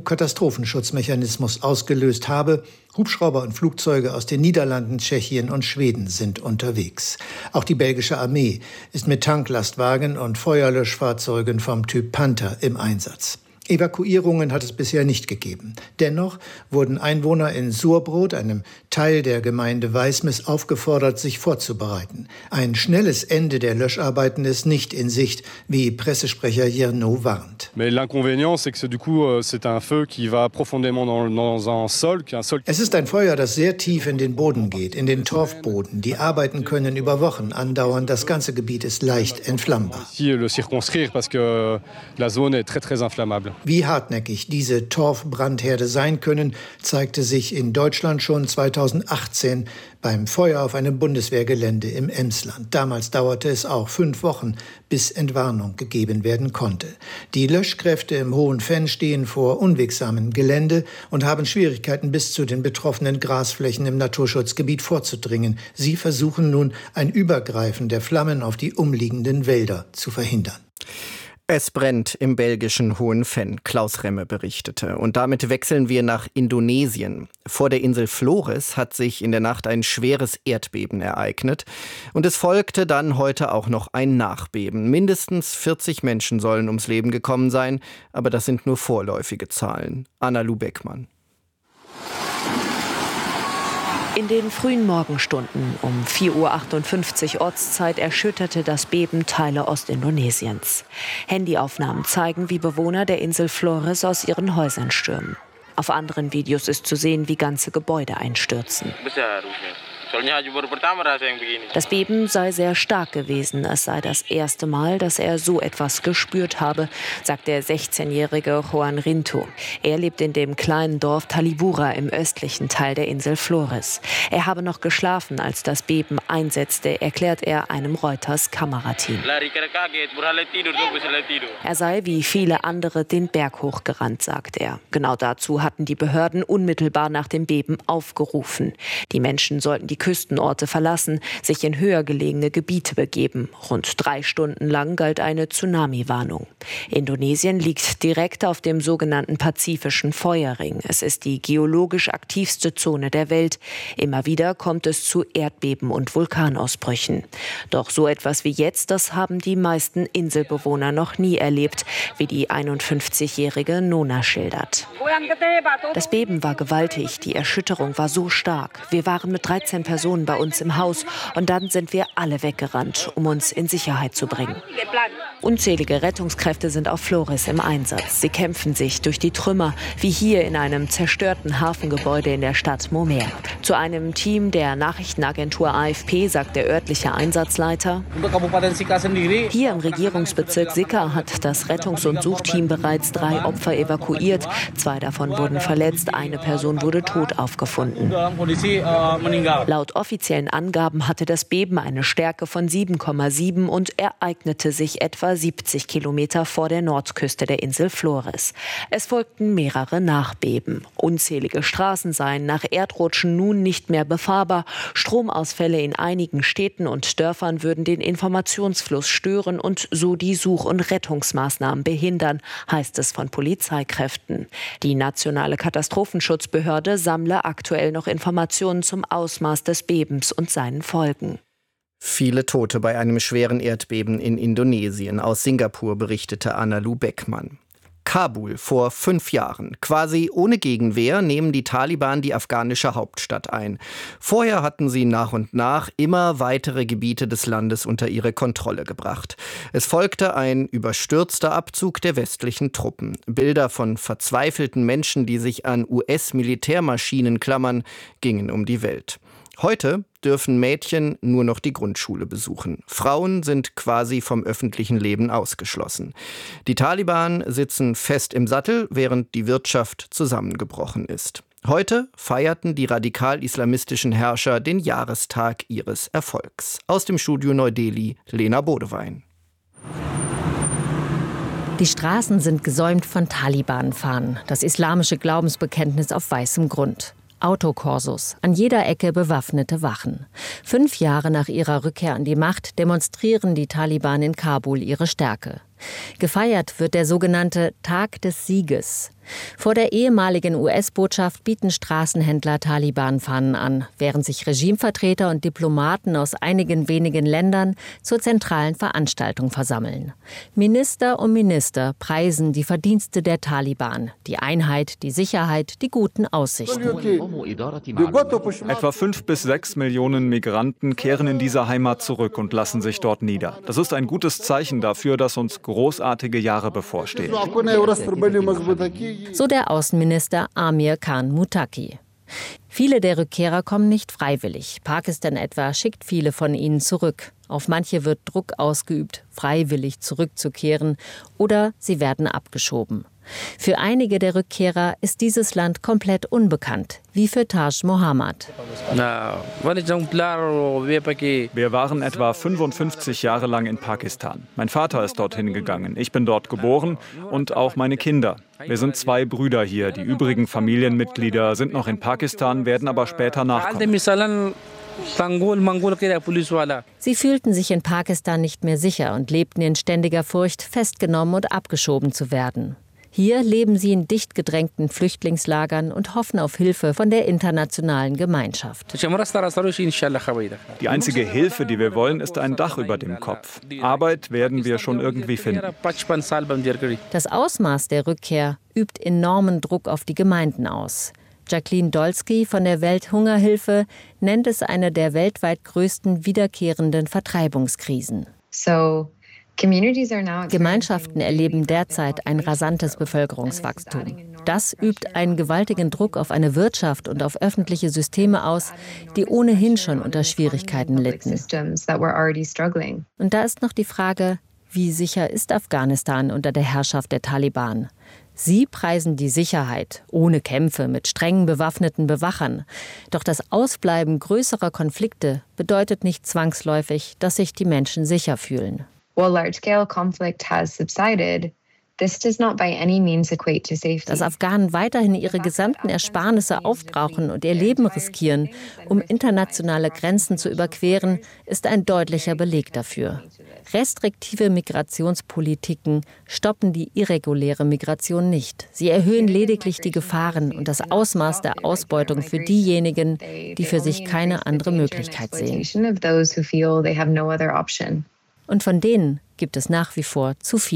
EU-Katastrophenschutzmechanismus ausgelöst habe. Hubschrauber und Flugzeuge aus den Niederlanden, Tschechien und Schweden sind unterwegs. Auch die belgische Armee ist mit Tanklastwagen und Feuerlöschfahrzeugen vom Typ Panther im Einsatz. Evakuierungen hat es bisher nicht gegeben. Dennoch wurden Einwohner in Surbrot, einem Teil der Gemeinde Weismes, aufgefordert, sich vorzubereiten. Ein schnelles Ende der Löscharbeiten ist nicht in Sicht, wie Pressesprecher Jernaud warnt. Es ist ein Feuer, das sehr tief in den Boden geht, in den Torfboden. Die Arbeiten können über Wochen andauern. Das ganze Gebiet ist leicht entflammbar. Wie hartnäckig diese Torfbrandherde sein können, zeigte sich in Deutschland schon 2018 beim Feuer auf einem Bundeswehrgelände im Emsland. Damals dauerte es auch 5 Wochen, bis Entwarnung gegeben werden konnte. Die Löschkräfte im Hohen Venn stehen vor unwegsamem Gelände und haben Schwierigkeiten, bis zu den betroffenen Grasflächen im Naturschutzgebiet vorzudringen. Sie versuchen nun, ein Übergreifen der Flammen auf die umliegenden Wälder zu verhindern. Es brennt im belgischen Hohen Venn, Klaus Remme berichtete. Und damit wechseln wir nach Indonesien. Vor der Insel Flores hat sich in der Nacht ein schweres Erdbeben ereignet. Und es folgte dann heute auch noch ein Nachbeben. Mindestens 40 Menschen sollen ums Leben gekommen sein, aber das sind nur vorläufige Zahlen. Anna-Lu Beckmann. In den frühen Morgenstunden um 4:58 Uhr Ortszeit erschütterte das Beben Teile Ostindonesiens. Handyaufnahmen zeigen, wie Bewohner der Insel Flores aus ihren Häusern stürmen. Auf anderen Videos ist zu sehen, wie ganze Gebäude einstürzen. Das Beben sei sehr stark gewesen. Es sei das erste Mal, dass er so etwas gespürt habe, sagt der 16-jährige Juan Rinto. Er lebt in dem kleinen Dorf Talibura im östlichen Teil der Insel Flores. Er habe noch geschlafen, als das Beben einsetzte, erklärt er einem Reuters-Kamerateam. Er sei wie viele andere den Berg hochgerannt, sagt er. Genau dazu hatten die Behörden unmittelbar nach dem Beben aufgerufen. Die Menschen sollten die Küstenorte verlassen, sich in höher gelegene Gebiete begeben. Rund 3 Stunden lang galt eine Tsunami-Warnung. Indonesien liegt direkt auf dem sogenannten Pazifischen Feuerring. Es ist die geologisch aktivste Zone der Welt. Immer wieder kommt es zu Erdbeben und Vulkanausbrüchen. Doch so etwas wie jetzt, das haben die meisten Inselbewohner noch nie erlebt, wie die 51-jährige Nona schildert. Das Beben war gewaltig, die Erschütterung war so stark. Wir waren mit 13 Personen bei uns im Haus und dann sind wir alle weggerannt, um uns in Sicherheit zu bringen. Unzählige Rettungskräfte sind auf Flores im Einsatz. Sie kämpfen sich durch die Trümmer, wie hier in einem zerstörten Hafengebäude in der Stadt Momer. Zu einem Team der Nachrichtenagentur AFP sagt der örtliche Einsatzleiter: Hier im Regierungsbezirk Sika hat das Rettungs- und Suchteam bereits 3 Opfer evakuiert. 2 davon wurden verletzt, eine Person wurde tot aufgefunden. Laut offiziellen Angaben hatte das Beben eine Stärke von 7,7 und ereignete sich etwa 70 Kilometer vor der Nordküste der Insel Flores. Es folgten mehrere Nachbeben. Unzählige Straßen seien nach Erdrutschen nun nicht mehr befahrbar. Stromausfälle in einigen Städten und Dörfern würden den Informationsfluss stören und so die Such- und Rettungsmaßnahmen behindern, heißt es von Polizeikräften. Die nationale Katastrophenschutzbehörde sammle aktuell noch Informationen zum Ausmaß des Bebens und seinen Folgen. Viele Tote bei einem schweren Erdbeben in Indonesien. Aus Singapur berichtete Anna-Lu Beckmann. Kabul vor 5 Jahren. Quasi ohne Gegenwehr nehmen die Taliban die afghanische Hauptstadt ein. Vorher hatten sie nach und nach immer weitere Gebiete des Landes unter ihre Kontrolle gebracht. Es folgte ein überstürzter Abzug der westlichen Truppen. Bilder von verzweifelten Menschen, die sich an US-Militärmaschinen klammern, gingen um die Welt. Heute dürfen Mädchen nur noch die Grundschule besuchen. Frauen sind quasi vom öffentlichen Leben ausgeschlossen. Die Taliban sitzen fest im Sattel, während die Wirtschaft zusammengebrochen ist. Heute feierten die radikal-islamistischen Herrscher den Jahrestag ihres Erfolgs. Aus dem Studio Neu-Delhi, Lena Bodewein. Die Straßen sind gesäumt von Taliban-Fahnen, das islamische Glaubensbekenntnis auf weißem Grund. Autokorsos, an jeder Ecke bewaffnete Wachen. 5 Jahre nach ihrer Rückkehr an die Macht demonstrieren die Taliban in Kabul ihre Stärke. Gefeiert wird der sogenannte Tag des Sieges. Vor der ehemaligen US-Botschaft bieten Straßenhändler Taliban-Fahnen an, während sich Regimevertreter und Diplomaten aus einigen wenigen Ländern zur zentralen Veranstaltung versammeln. Minister um Minister preisen die Verdienste der Taliban, die Einheit, die Sicherheit, die guten Aussichten. Etwa 5 bis 6 Millionen Migranten kehren in diese Heimat zurück und lassen sich dort nieder. Das ist ein gutes Zeichen dafür, dass uns großartige Jahre bevorstehen. So der Außenminister Amir Khan Muttaqi. Viele der Rückkehrer kommen nicht freiwillig. Pakistan etwa schickt viele von ihnen zurück. Auf manche wird Druck ausgeübt, freiwillig zurückzukehren, oder sie werden abgeschoben. Für einige der Rückkehrer ist dieses Land komplett unbekannt, wie für Taj Mohammad. Wir waren etwa 55 Jahre lang in Pakistan. Mein Vater ist dorthin gegangen. Ich bin dort geboren und auch meine Kinder. Wir sind 2 Brüder hier. Die übrigen Familienmitglieder sind noch in Pakistan, werden aber später nachkommen. Sie fühlten sich in Pakistan nicht mehr sicher und lebten in ständiger Furcht, festgenommen und abgeschoben zu werden. Hier leben sie in dicht gedrängten Flüchtlingslagern und hoffen auf Hilfe von der internationalen Gemeinschaft. Die einzige Hilfe, die wir wollen, ist ein Dach über dem Kopf. Arbeit werden wir schon irgendwie finden. Das Ausmaß der Rückkehr übt enormen Druck auf die Gemeinden aus. Jacqueline Dolsky von der Welthungerhilfe nennt es eine der weltweit größten wiederkehrenden Vertreibungskrisen. Gemeinschaften erleben derzeit ein rasantes Bevölkerungswachstum. Das übt einen gewaltigen Druck auf eine Wirtschaft und auf öffentliche Systeme aus, die ohnehin schon unter Schwierigkeiten litten. Und da ist noch die Frage, wie sicher ist Afghanistan unter der Herrschaft der Taliban? Sie preisen die Sicherheit, ohne Kämpfe, mit streng bewaffneten Bewachern. Doch das Ausbleiben größerer Konflikte bedeutet nicht zwangsläufig, dass sich die Menschen sicher fühlen. Dass Afghanen weiterhin ihre gesamten Ersparnisse aufbrauchen und ihr Leben riskieren, um internationale Grenzen zu überqueren, ist ein deutlicher Beleg dafür. Restriktive Migrationspolitiken stoppen die irreguläre Migration nicht. Sie erhöhen lediglich die Gefahren und das Ausmaß der Ausbeutung für diejenigen, die für sich keine andere Möglichkeit sehen. Und von denen gibt es nach wie vor zu viele.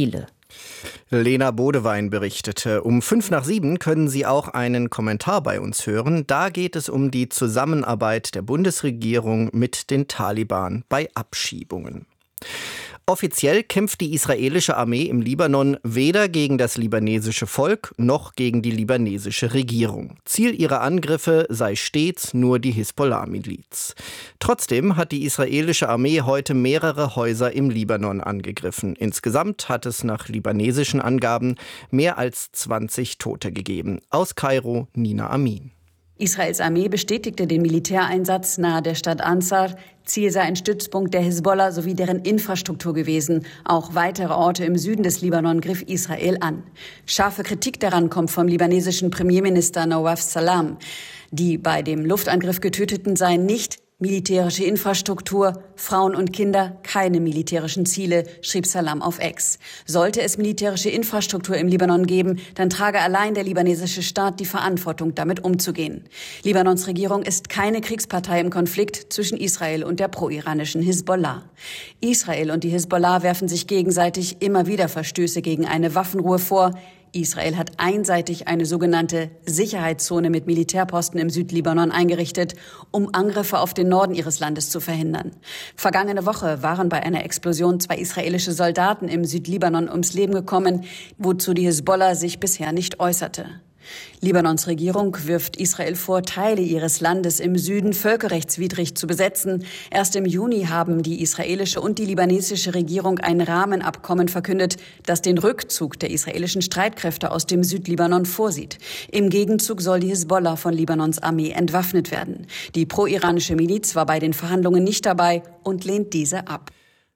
Lena Bodewein berichtete. Um 6:55 können Sie auch einen Kommentar bei uns hören. Da geht es um die Zusammenarbeit der Bundesregierung mit den Taliban bei Abschiebungen. Offiziell kämpft die israelische Armee im Libanon weder gegen das libanesische Volk noch gegen die libanesische Regierung. Ziel ihrer Angriffe sei stets nur die Hisbollah-Miliz. Trotzdem hat die israelische Armee heute mehrere Häuser im Libanon angegriffen. Insgesamt hat es nach libanesischen Angaben mehr als 20 Tote gegeben. Aus Kairo, Nina Amin. Israels Armee bestätigte den Militäreinsatz nahe der Stadt Ansar. Ziel sei ein Stützpunkt der Hisbollah sowie deren Infrastruktur gewesen. Auch weitere Orte im Süden des Libanon griff Israel an. Scharfe Kritik daran kommt vom libanesischen Premierminister Nawaf Salam. Die bei dem Luftangriff Getöteten seien nicht militärische Infrastruktur, Frauen und Kinder, keine militärischen Ziele, schrieb Salam auf X. Sollte es militärische Infrastruktur im Libanon geben, dann trage allein der libanesische Staat die Verantwortung, damit umzugehen. Libanons Regierung ist keine Kriegspartei im Konflikt zwischen Israel und der pro-iranischen Hisbollah. Israel und die Hisbollah werfen sich gegenseitig immer wieder Verstöße gegen eine Waffenruhe vor. Israel hat einseitig eine sogenannte Sicherheitszone mit Militärposten im Südlibanon eingerichtet, um Angriffe auf den Norden ihres Landes zu verhindern. Vergangene Woche waren bei einer Explosion 2 israelische Soldaten im Südlibanon ums Leben gekommen, wozu die Hisbollah sich bisher nicht äußerte. Libanons Regierung wirft Israel vor, Teile ihres Landes im Süden völkerrechtswidrig zu besetzen. Erst im Juni haben die israelische und die libanesische Regierung ein Rahmenabkommen verkündet, das den Rückzug der israelischen Streitkräfte aus dem Südlibanon vorsieht. Im Gegenzug soll die Hisbollah von Libanons Armee entwaffnet werden. Die pro-iranische Miliz war bei den Verhandlungen nicht dabei und lehnt diese ab.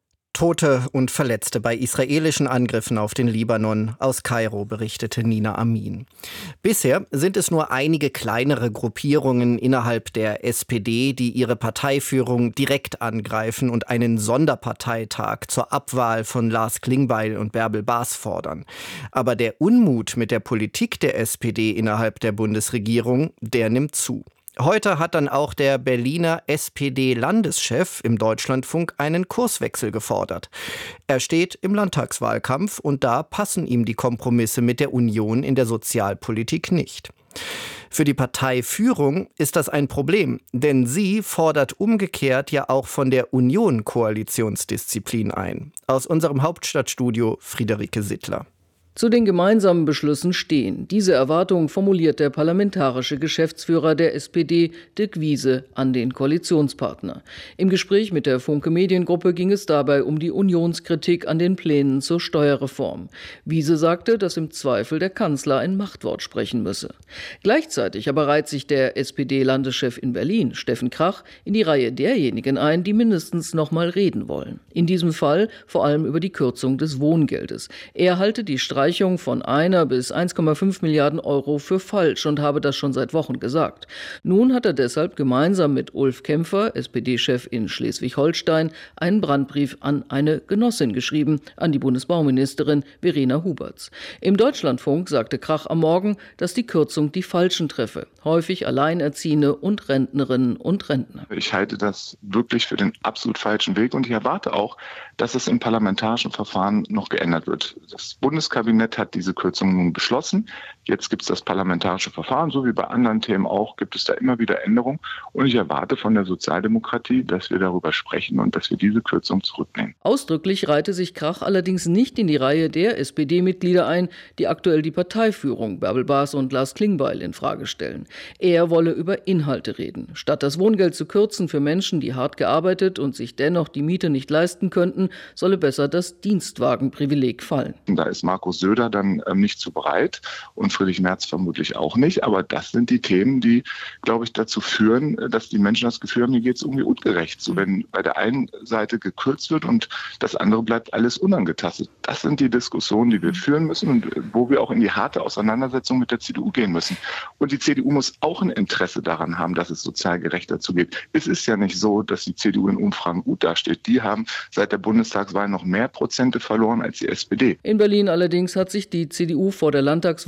Tote und Verletzte bei israelischen Angriffen auf den Libanon. Aus Kairo berichtete Nina Amin. Bisher sind es nur einige kleinere Gruppierungen innerhalb der SPD, die ihre Parteiführung direkt angreifen und einen Sonderparteitag zur Abwahl von Lars Klingbeil und Bärbel Baas fordern. Aber der Unmut mit der Politik der SPD innerhalb der Bundesregierung, der nimmt zu. Heute hat dann auch der Berliner SPD-Landeschef im Deutschlandfunk einen Kurswechsel gefordert. Er steht im Landtagswahlkampf und da passen ihm die Kompromisse mit der Union in der Sozialpolitik nicht. Für die Parteiführung ist das ein Problem, denn sie fordert umgekehrt ja auch von der Union Koalitionsdisziplin ein. Aus unserem Hauptstadtstudio Friederike Sittler. Zu den gemeinsamen Beschlüssen stehen. Diese Erwartung formuliert der parlamentarische Geschäftsführer der SPD, Dirk Wiese, an den Koalitionspartner. Im Gespräch mit der Funke Mediengruppe ging es dabei um die Unionskritik an den Plänen zur Steuerreform. Wiese sagte, dass im Zweifel der Kanzler ein Machtwort sprechen müsse. Gleichzeitig aber reiht sich der SPD-Landeschef in Berlin, Steffen Krach, in die Reihe derjenigen ein, die mindestens noch mal reden wollen. In diesem Fall vor allem über die Kürzung des Wohngeldes. Er halte die Streichung von 1 bis 1,5 Milliarden Euro für falsch und habe das schon seit Wochen gesagt. Nun hat er deshalb gemeinsam mit Ulf Kämpfer, SPD-Chef in Schleswig-Holstein, einen Brandbrief an eine Genossin geschrieben, an die Bundesbauministerin Verena Huberts. Im Deutschlandfunk sagte Krach am Morgen, dass die Kürzung die Falschen treffe, häufig Alleinerziehende und Rentnerinnen und Rentner. Ich halte das wirklich für den absolut falschen Weg und ich erwarte auch, dass es im parlamentarischen Verfahren noch geändert wird. Das Bundeskabinett hat diese Kürzung nun beschlossen. Jetzt gibt es das parlamentarische Verfahren, so wie bei anderen Themen auch, gibt es da immer wieder Änderungen. Und ich erwarte von der Sozialdemokratie, dass wir darüber sprechen und dass wir diese Kürzung zurücknehmen. Ausdrücklich reihte sich Krach allerdings nicht in die Reihe der SPD-Mitglieder ein, die aktuell die Parteiführung Bärbel Baas und Lars Klingbeil in Frage stellen. Er wolle über Inhalte reden. Statt das Wohngeld zu kürzen für Menschen, die hart gearbeitet und sich dennoch die Miete nicht leisten könnten, solle besser das Dienstwagenprivileg fallen. Da ist Markus Söder dann nicht zu bereit und Friedrich Merz vermutlich auch nicht. Aber das sind die Themen, die, glaube ich, dazu führen, dass die Menschen das Gefühl haben, hier geht es irgendwie ungerecht. So, wenn bei der einen Seite gekürzt wird und das andere bleibt alles unangetastet. Das sind die Diskussionen, die wir führen müssen und wo wir auch in die harte Auseinandersetzung mit der CDU gehen müssen. Und die CDU muss auch ein Interesse daran haben, dass es sozial gerechter zugeht. Es ist ja nicht so, dass die CDU in Umfragen gut dasteht. Die haben seit der Bundestagswahl noch mehr Prozente verloren als die SPD. In Berlin allerdings hat sich die CDU vor der Landtagswahl im September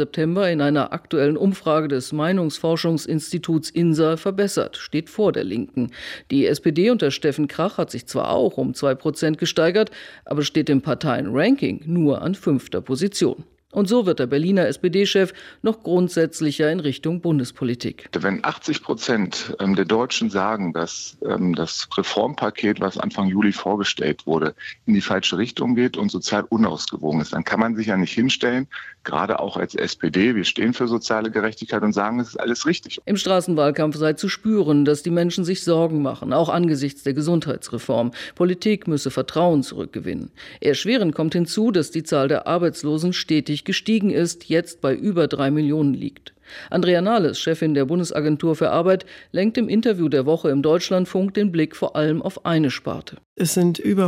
September in einer aktuellen Umfrage des Meinungsforschungsinstituts INSA verbessert, steht vor der Linken. Die SPD unter Steffen Krach hat sich zwar auch um 2% gesteigert, aber steht im Parteienranking nur an 5. Position. Und so wird der Berliner SPD-Chef noch grundsätzlicher in Richtung Bundespolitik. Wenn 80% der Deutschen sagen, dass das Reformpaket, was Anfang Juli vorgestellt wurde, in die falsche Richtung geht und sozial unausgewogen ist, dann kann man sich ja nicht hinstellen, gerade auch als SPD, wir stehen für soziale Gerechtigkeit und sagen, es ist alles richtig. Im Straßenwahlkampf sei zu spüren, dass die Menschen sich Sorgen machen, auch angesichts der Gesundheitsreform. Politik müsse Vertrauen zurückgewinnen. Erschwerend kommt hinzu, dass die Zahl der Arbeitslosen stetig gestiegen ist, jetzt bei über 3 Millionen liegt. Andrea Nahles, Chefin der Bundesagentur für Arbeit, lenkt im Interview der Woche im Deutschlandfunk den Blick vor allem auf eine Sparte. Es sind über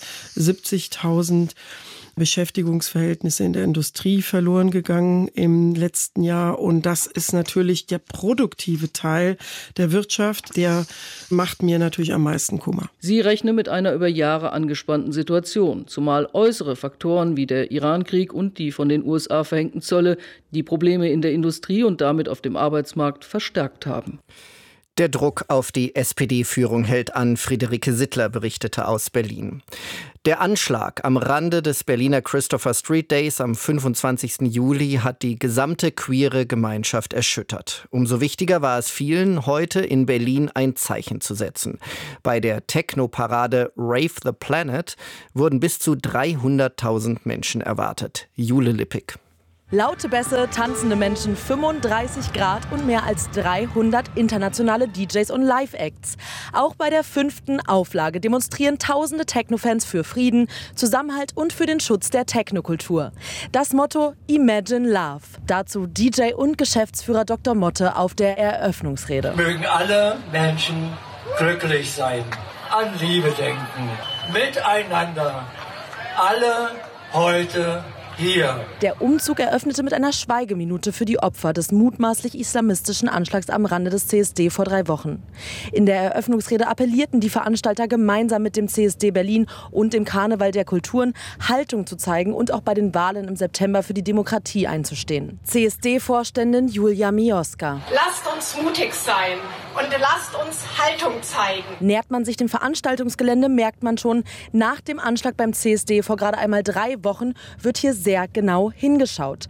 170.000 Beschäftigungsverhältnisse in der Industrie verloren gegangen im letzten Jahr. Und das ist natürlich der produktive Teil der Wirtschaft. Der macht mir natürlich am meisten Kummer. Sie rechne mit einer über Jahre angespannten Situation, zumal äußere Faktoren wie der Irankrieg und die von den USA verhängten Zölle die Probleme in der Industrie und damit auf dem Arbeitsmarkt verstärkt haben. Der Druck auf die SPD-Führung hält an. Friederike Sittler berichtete aus Berlin. Der Anschlag am Rande des Berliner Christopher Street Days am 25. Juli hat die gesamte queere Gemeinschaft erschüttert. Umso wichtiger war es vielen, heute in Berlin ein Zeichen zu setzen. Bei der Techno-Parade Rave the Planet wurden bis zu 300.000 Menschen erwartet. Jule Lippig. Laute Bässe, tanzende Menschen, 35 Grad und mehr als 300 internationale DJs und Live-Acts. Auch bei der 5. Auflage demonstrieren tausende Techno-Fans für Frieden, Zusammenhalt und für den Schutz der Technokultur. Das Motto Imagine Love. Dazu DJ und Geschäftsführer Dr. Motte auf der Eröffnungsrede. Mögen alle Menschen glücklich sein, an Liebe denken, miteinander, alle heute hier. Der Umzug eröffnete mit einer Schweigeminute für die Opfer des mutmaßlich islamistischen Anschlags am Rande des CSD vor 3 Wochen. In der Eröffnungsrede appellierten die Veranstalter gemeinsam mit dem CSD Berlin und dem Karneval der Kulturen Haltung zu zeigen und auch bei den Wahlen im September für die Demokratie einzustehen. CSD-Vorständin Julia Mioska. Lasst uns mutig sein und lasst uns Haltung zeigen. Nähert man sich dem Veranstaltungsgelände, merkt man schon, nach dem Anschlag beim CSD vor gerade einmal 3 Wochen wird hier sehr genau hingeschaut.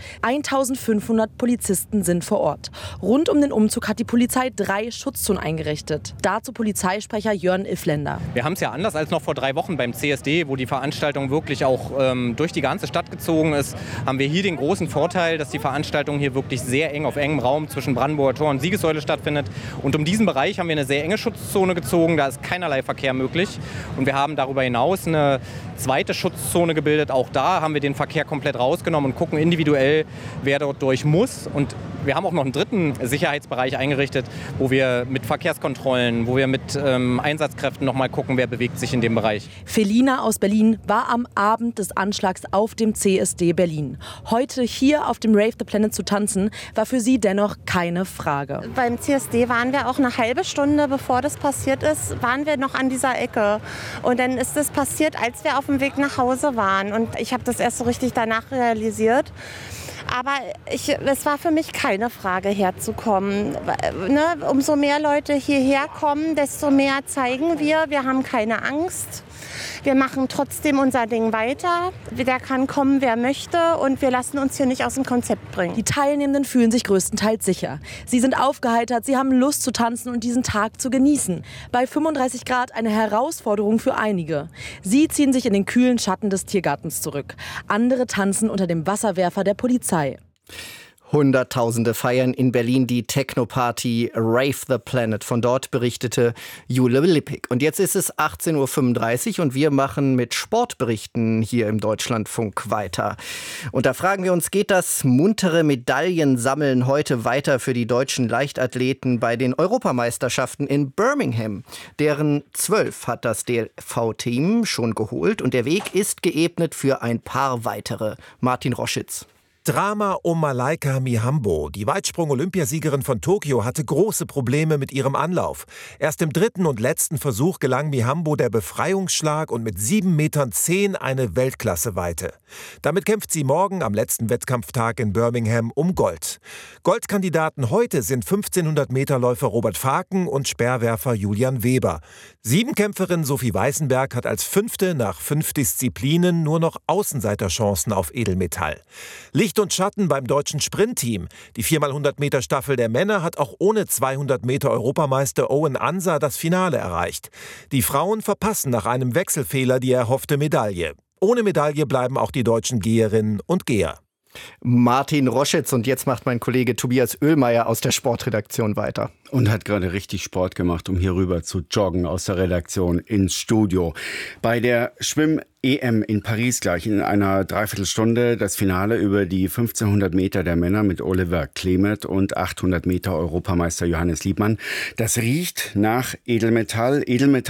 1500 Polizisten sind vor Ort. Rund um den Umzug hat die Polizei 3 Schutzzonen eingerichtet. Dazu Polizeisprecher Jörn Iffländer. Wir haben es ja anders als noch vor 3 Wochen beim CSD, wo die Veranstaltung wirklich auch durch die ganze Stadt gezogen ist, haben wir hier den großen Vorteil, dass die Veranstaltung hier wirklich sehr eng auf engem Raum zwischen Brandenburger Tor und Siegessäule stattfindet. Und um diesen Bereich haben wir eine sehr enge Schutzzone gezogen, da ist keinerlei Verkehr möglich. Und wir haben darüber hinaus eine zweite Schutzzone gebildet. Auch da haben wir den Verkehr komplett rausgenommen und gucken individuell, wer dort durch muss. Und wir haben auch noch einen dritten Sicherheitsbereich eingerichtet, wo wir mit Verkehrskontrollen, wo wir mit Einsatzkräften noch mal gucken, wer bewegt sich in dem Bereich. Felina aus Berlin war am Abend des Anschlags auf dem CSD Berlin. Heute hier auf dem Rave the Planet zu tanzen, war für sie dennoch keine Frage. Beim CSD waren wir auch eine halbe Stunde, bevor das passiert ist, waren wir noch an dieser Ecke. Und dann ist das passiert, als wir auf dem Weg nach Hause waren. Und ich habe das erst so richtig danach realisiert. Aber es war für mich keine Frage, herzukommen. Ne? Umso mehr Leute hierher kommen, desto mehr zeigen wir. Wir haben keine Angst. Wir machen trotzdem unser Ding weiter. Der kann kommen, wer möchte. Und wir lassen uns hier nicht aus dem Konzept bringen. Die Teilnehmenden fühlen sich größtenteils sicher. Sie sind aufgeheitert, sie haben Lust zu tanzen und diesen Tag zu genießen. Bei 35 Grad eine Herausforderung für einige. Sie ziehen sich in den kühlen Schatten des Tiergartens zurück. Andere tanzen unter dem Wasserwerfer der Polizei. Hunderttausende feiern in Berlin die Techno-Party Rave the Planet. Von dort berichtete Jule Lippig. Und jetzt ist es 18.35 Uhr und wir machen mit Sportberichten hier im Deutschlandfunk weiter. Und da fragen wir uns, geht das muntere Medaillensammeln heute weiter für die deutschen Leichtathleten bei den Europameisterschaften in Birmingham? Deren 12 hat das DLV-Team schon geholt und der Weg ist geebnet für ein paar weitere. Martin Roschitz. Drama um Malaika Mihambo. Die Weitsprung-Olympiasiegerin von Tokio hatte große Probleme mit ihrem Anlauf. Erst im 3. und letzten Versuch gelang Mihambo der Befreiungsschlag und mit 7,10 Metern eine Weltklasse-Weite. Damit kämpft sie morgen am letzten Wettkampftag in Birmingham um Gold. Goldkandidaten heute sind 1500-Meter-Läufer Robert Faken und Speerwerfer Julian Weber. Siebenkämpferin Sophie Weißenberg hat als 5. nach 5 Disziplinen nur noch Außenseiterchancen auf Edelmetall. Licht und Schatten beim deutschen Sprintteam. Die 4x100-Meter-Staffel der Männer hat auch ohne 200-Meter-Europameister Owen Ansa das Finale erreicht. Die Frauen verpassen nach einem Wechselfehler die erhoffte Medaille. Ohne Medaille bleiben auch die deutschen Geherinnen und Geher. Martin Roschitz, und jetzt macht mein Kollege Tobias Oehlmeier aus der Sportredaktion weiter. Und hat gerade richtig Sport gemacht, um hier rüber zu joggen aus der Redaktion ins Studio. Bei der Schwimm-EM in Paris gleich in einer Dreiviertelstunde das Finale über die 1500 Meter der Männer mit Oliver Klemet und 800 Meter Europameister Johannes Liebmann. Das riecht nach Edelmetall,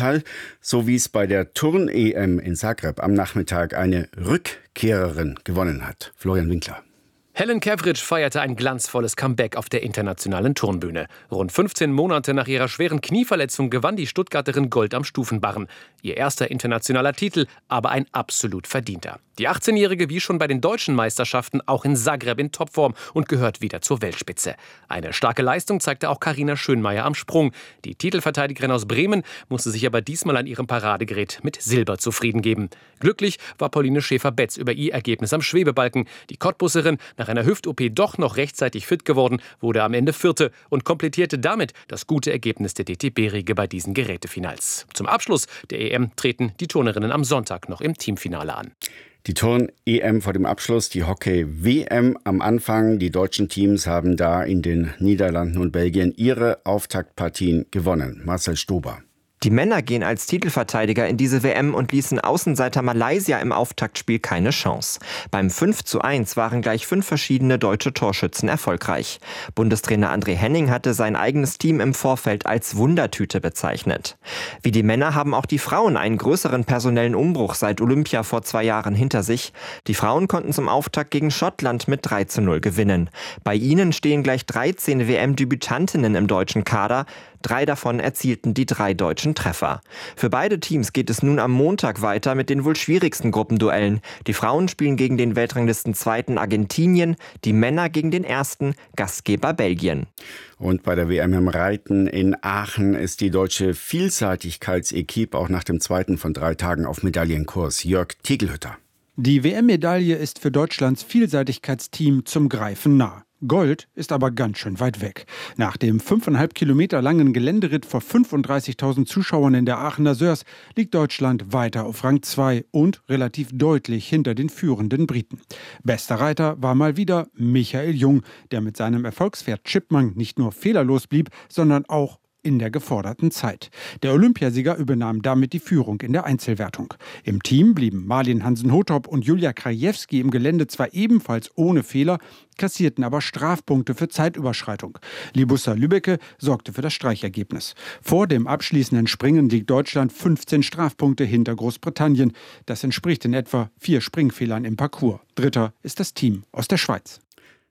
so wie es bei der Turn-EM in Zagreb am Nachmittag eine Rückkehrerin gewonnen hat. Florian Winkler. Helen Kevridge feierte ein glanzvolles Comeback auf der internationalen Turnbühne. Rund 15 Monate nach ihrer schweren Knieverletzung gewann die Stuttgarterin Gold am Stufenbarren. Ihr erster internationaler Titel, aber ein absolut verdienter. Die 18-Jährige wie schon bei den deutschen Meisterschaften auch in Zagreb in Topform und gehört wieder zur Weltspitze. Eine starke Leistung zeigte auch Carina Schönmeier am Sprung. Die Titelverteidigerin aus Bremen musste sich aber diesmal an ihrem Paradegerät mit Silber zufrieden geben. Glücklich war Pauline Schäfer-Betz über ihr Ergebnis am Schwebebalken. Die Cottbusserin, nach einer Hüft-OP doch noch rechtzeitig fit geworden, wurde am Ende Vierte und komplettierte damit das gute Ergebnis der DTB-Riege bei diesen Gerätefinals. Zum Abschluss der EM treten die Turnerinnen am Sonntag noch im Teamfinale an. Die Turn-EM vor dem Abschluss, die Hockey-WM am Anfang. Die deutschen Teams haben da in den Niederlanden und Belgien ihre Auftaktpartien gewonnen. Marcel Stober. Die Männer gehen als Titelverteidiger in diese WM und ließen Außenseiter Malaysia im Auftaktspiel keine Chance. Beim 5:1 waren gleich 5 verschiedene deutsche Torschützen erfolgreich. Bundestrainer André Henning hatte sein eigenes Team im Vorfeld als Wundertüte bezeichnet. Wie die Männer haben auch die Frauen einen größeren personellen Umbruch seit Olympia vor 2 Jahren hinter sich. Die Frauen konnten zum Auftakt gegen Schottland mit 3:0 gewinnen. Bei ihnen stehen gleich 13 WM-Debütantinnen im deutschen Kader. 3 davon erzielten die 3 deutschen Treffer. Für beide Teams geht es nun am Montag weiter mit den wohl schwierigsten Gruppenduellen. Die Frauen spielen gegen den Weltranglisten-Zweiten Argentinien, die Männer gegen den ersten Gastgeber Belgien. Und bei der WM im Reiten in Aachen ist die deutsche Vielseitigkeitsequipe auch nach dem 2. von 3 Tagen auf Medaillenkurs. Jörg Tegelhütter. Die WM-Medaille ist für Deutschlands Vielseitigkeitsteam zum Greifen nah. Gold ist aber ganz schön weit weg. Nach dem 5,5 Kilometer langen Geländeritt vor 35.000 Zuschauern in der Aachener Sörs liegt Deutschland weiter auf Rang 2 und relativ deutlich hinter den führenden Briten. Bester Reiter war mal wieder Michael Jung, der mit seinem Erfolgspferd Chipmunk nicht nur fehlerlos blieb, sondern auch in der geforderten Zeit. Der Olympiasieger übernahm damit die Führung in der Einzelwertung. Im Team blieben Marlin Hansen-Hothop und Julia Krajewski im Gelände zwar ebenfalls ohne Fehler, kassierten aber Strafpunkte für Zeitüberschreitung. Libussa Lübbecke sorgte für das Streichergebnis. Vor dem abschließenden Springen liegt Deutschland 15 Strafpunkte hinter Großbritannien. Das entspricht in etwa 4 Springfehlern im Parcours. Dritter ist das Team aus der Schweiz.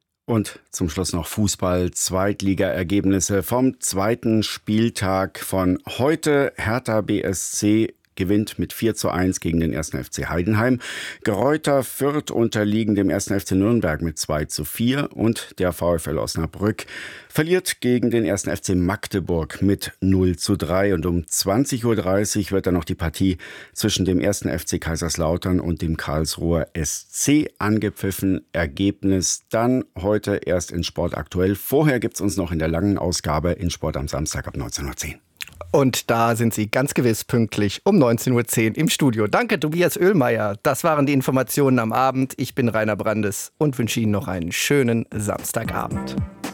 Und zum Schluss noch Fußball, Zweitliga-Ergebnisse vom 2. Spieltag von heute. Hertha BSC gewinnt mit 4:1 gegen den 1. FC Heidenheim. Greuther Fürth unterliegen dem 1. FC Nürnberg mit 2:4 und der VfL Osnabrück verliert gegen den 1. FC Magdeburg mit 0:3. Und um 20:30 wird dann noch die Partie zwischen dem 1. FC Kaiserslautern und dem Karlsruher SC angepfiffen. Ergebnis dann heute erst in Sport aktuell. Vorher gibt's uns noch in der langen Ausgabe in Sport am Samstag ab 19:10 Uhr. Und da sind Sie ganz gewiss pünktlich um 19:10 Uhr im Studio. Danke, Tobias Oehlmeier. Das waren die Informationen am Abend. Ich bin Rainer Brandes und wünsche Ihnen noch einen schönen Samstagabend.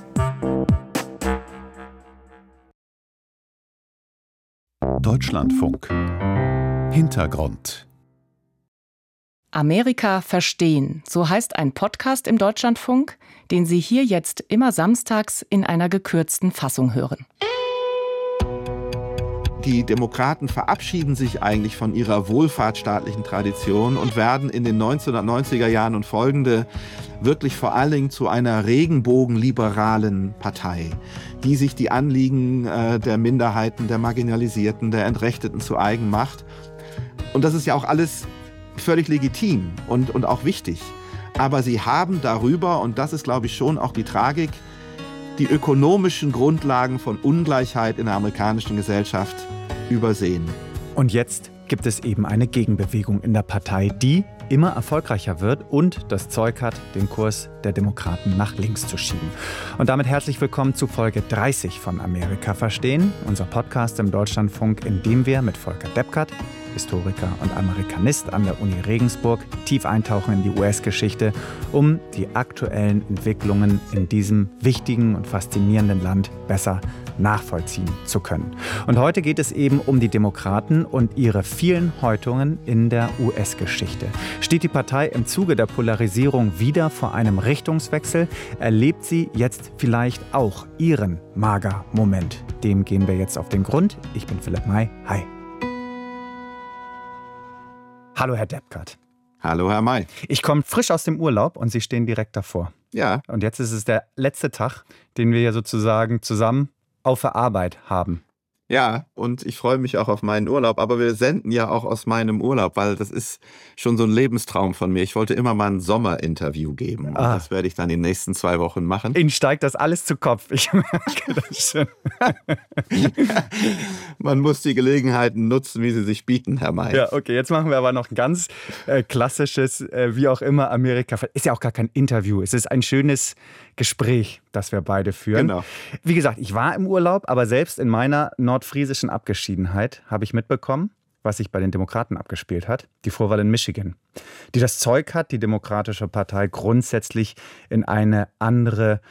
Deutschlandfunk. Hintergrund. Amerika verstehen, so heißt ein Podcast im Deutschlandfunk, den Sie hier jetzt immer samstags in einer gekürzten Fassung hören. Die Demokraten verabschieden sich eigentlich von ihrer wohlfahrtsstaatlichen Tradition und werden in den 1990er Jahren und folgende wirklich vor allen Dingen zu einer regenbogenliberalen Partei, die sich die Anliegen der Minderheiten, der Marginalisierten, der Entrechteten zu eigen macht. Und das ist ja auch alles völlig legitim und auch wichtig. Aber sie haben darüber, und das ist, glaube ich, schon auch die Tragik, die ökonomischen Grundlagen von Ungleichheit in der amerikanischen Gesellschaft übersehen. Und jetzt gibt es eben eine Gegenbewegung in der Partei, die immer erfolgreicher wird und das Zeug hat, den Kurs der Demokraten nach links zu schieben. Und damit herzlich willkommen zu Folge 30 von Amerika verstehen, unser Podcast im Deutschlandfunk, in dem wir mit Volker Deppkert, Historiker und Amerikanist an der Uni Regensburg, tief eintauchen in die US-Geschichte, um die aktuellen Entwicklungen in diesem wichtigen und faszinierenden Land besser nachvollziehen zu können. Und heute geht es eben um die Demokraten und ihre vielen Häutungen in der US-Geschichte. Steht die Partei im Zuge der Polarisierung wieder vor einem Richtungswechsel? Erlebt sie jetzt vielleicht auch ihren Mager-Moment? Dem gehen wir jetzt auf den Grund. Ich bin Philipp May. Hi. Hallo, Herr Deppkert. Hallo, Herr May. Ich komme frisch aus dem Urlaub und Sie stehen direkt davor. Ja. Und jetzt ist es der letzte Tag, den wir ja sozusagen zusammen auf der Arbeit haben. Ja, und ich freue mich auch auf meinen Urlaub, aber wir senden ja auch aus meinem Urlaub, weil das ist schon so ein Lebenstraum von mir. Ich wollte immer mal ein Sommerinterview geben und das werde ich dann in den nächsten 2 Wochen machen. Ihnen steigt das alles zu Kopf, ich merke das schon. Man muss die Gelegenheiten nutzen, wie sie sich bieten, Herr May. Ja, okay, jetzt machen wir aber noch ein ganz klassisches, wie auch immer, Amerika. Ist ja auch gar kein Interview, es ist ein schönes Gespräch, das wir beide führen. Genau. Wie gesagt, ich war im Urlaub, aber selbst in meiner nordfriesischen Abgeschiedenheit habe ich mitbekommen, was sich bei den Demokraten abgespielt hat. Die Vorwahl in Michigan, die das Zeug hat, die Demokratische Partei grundsätzlich in eine andere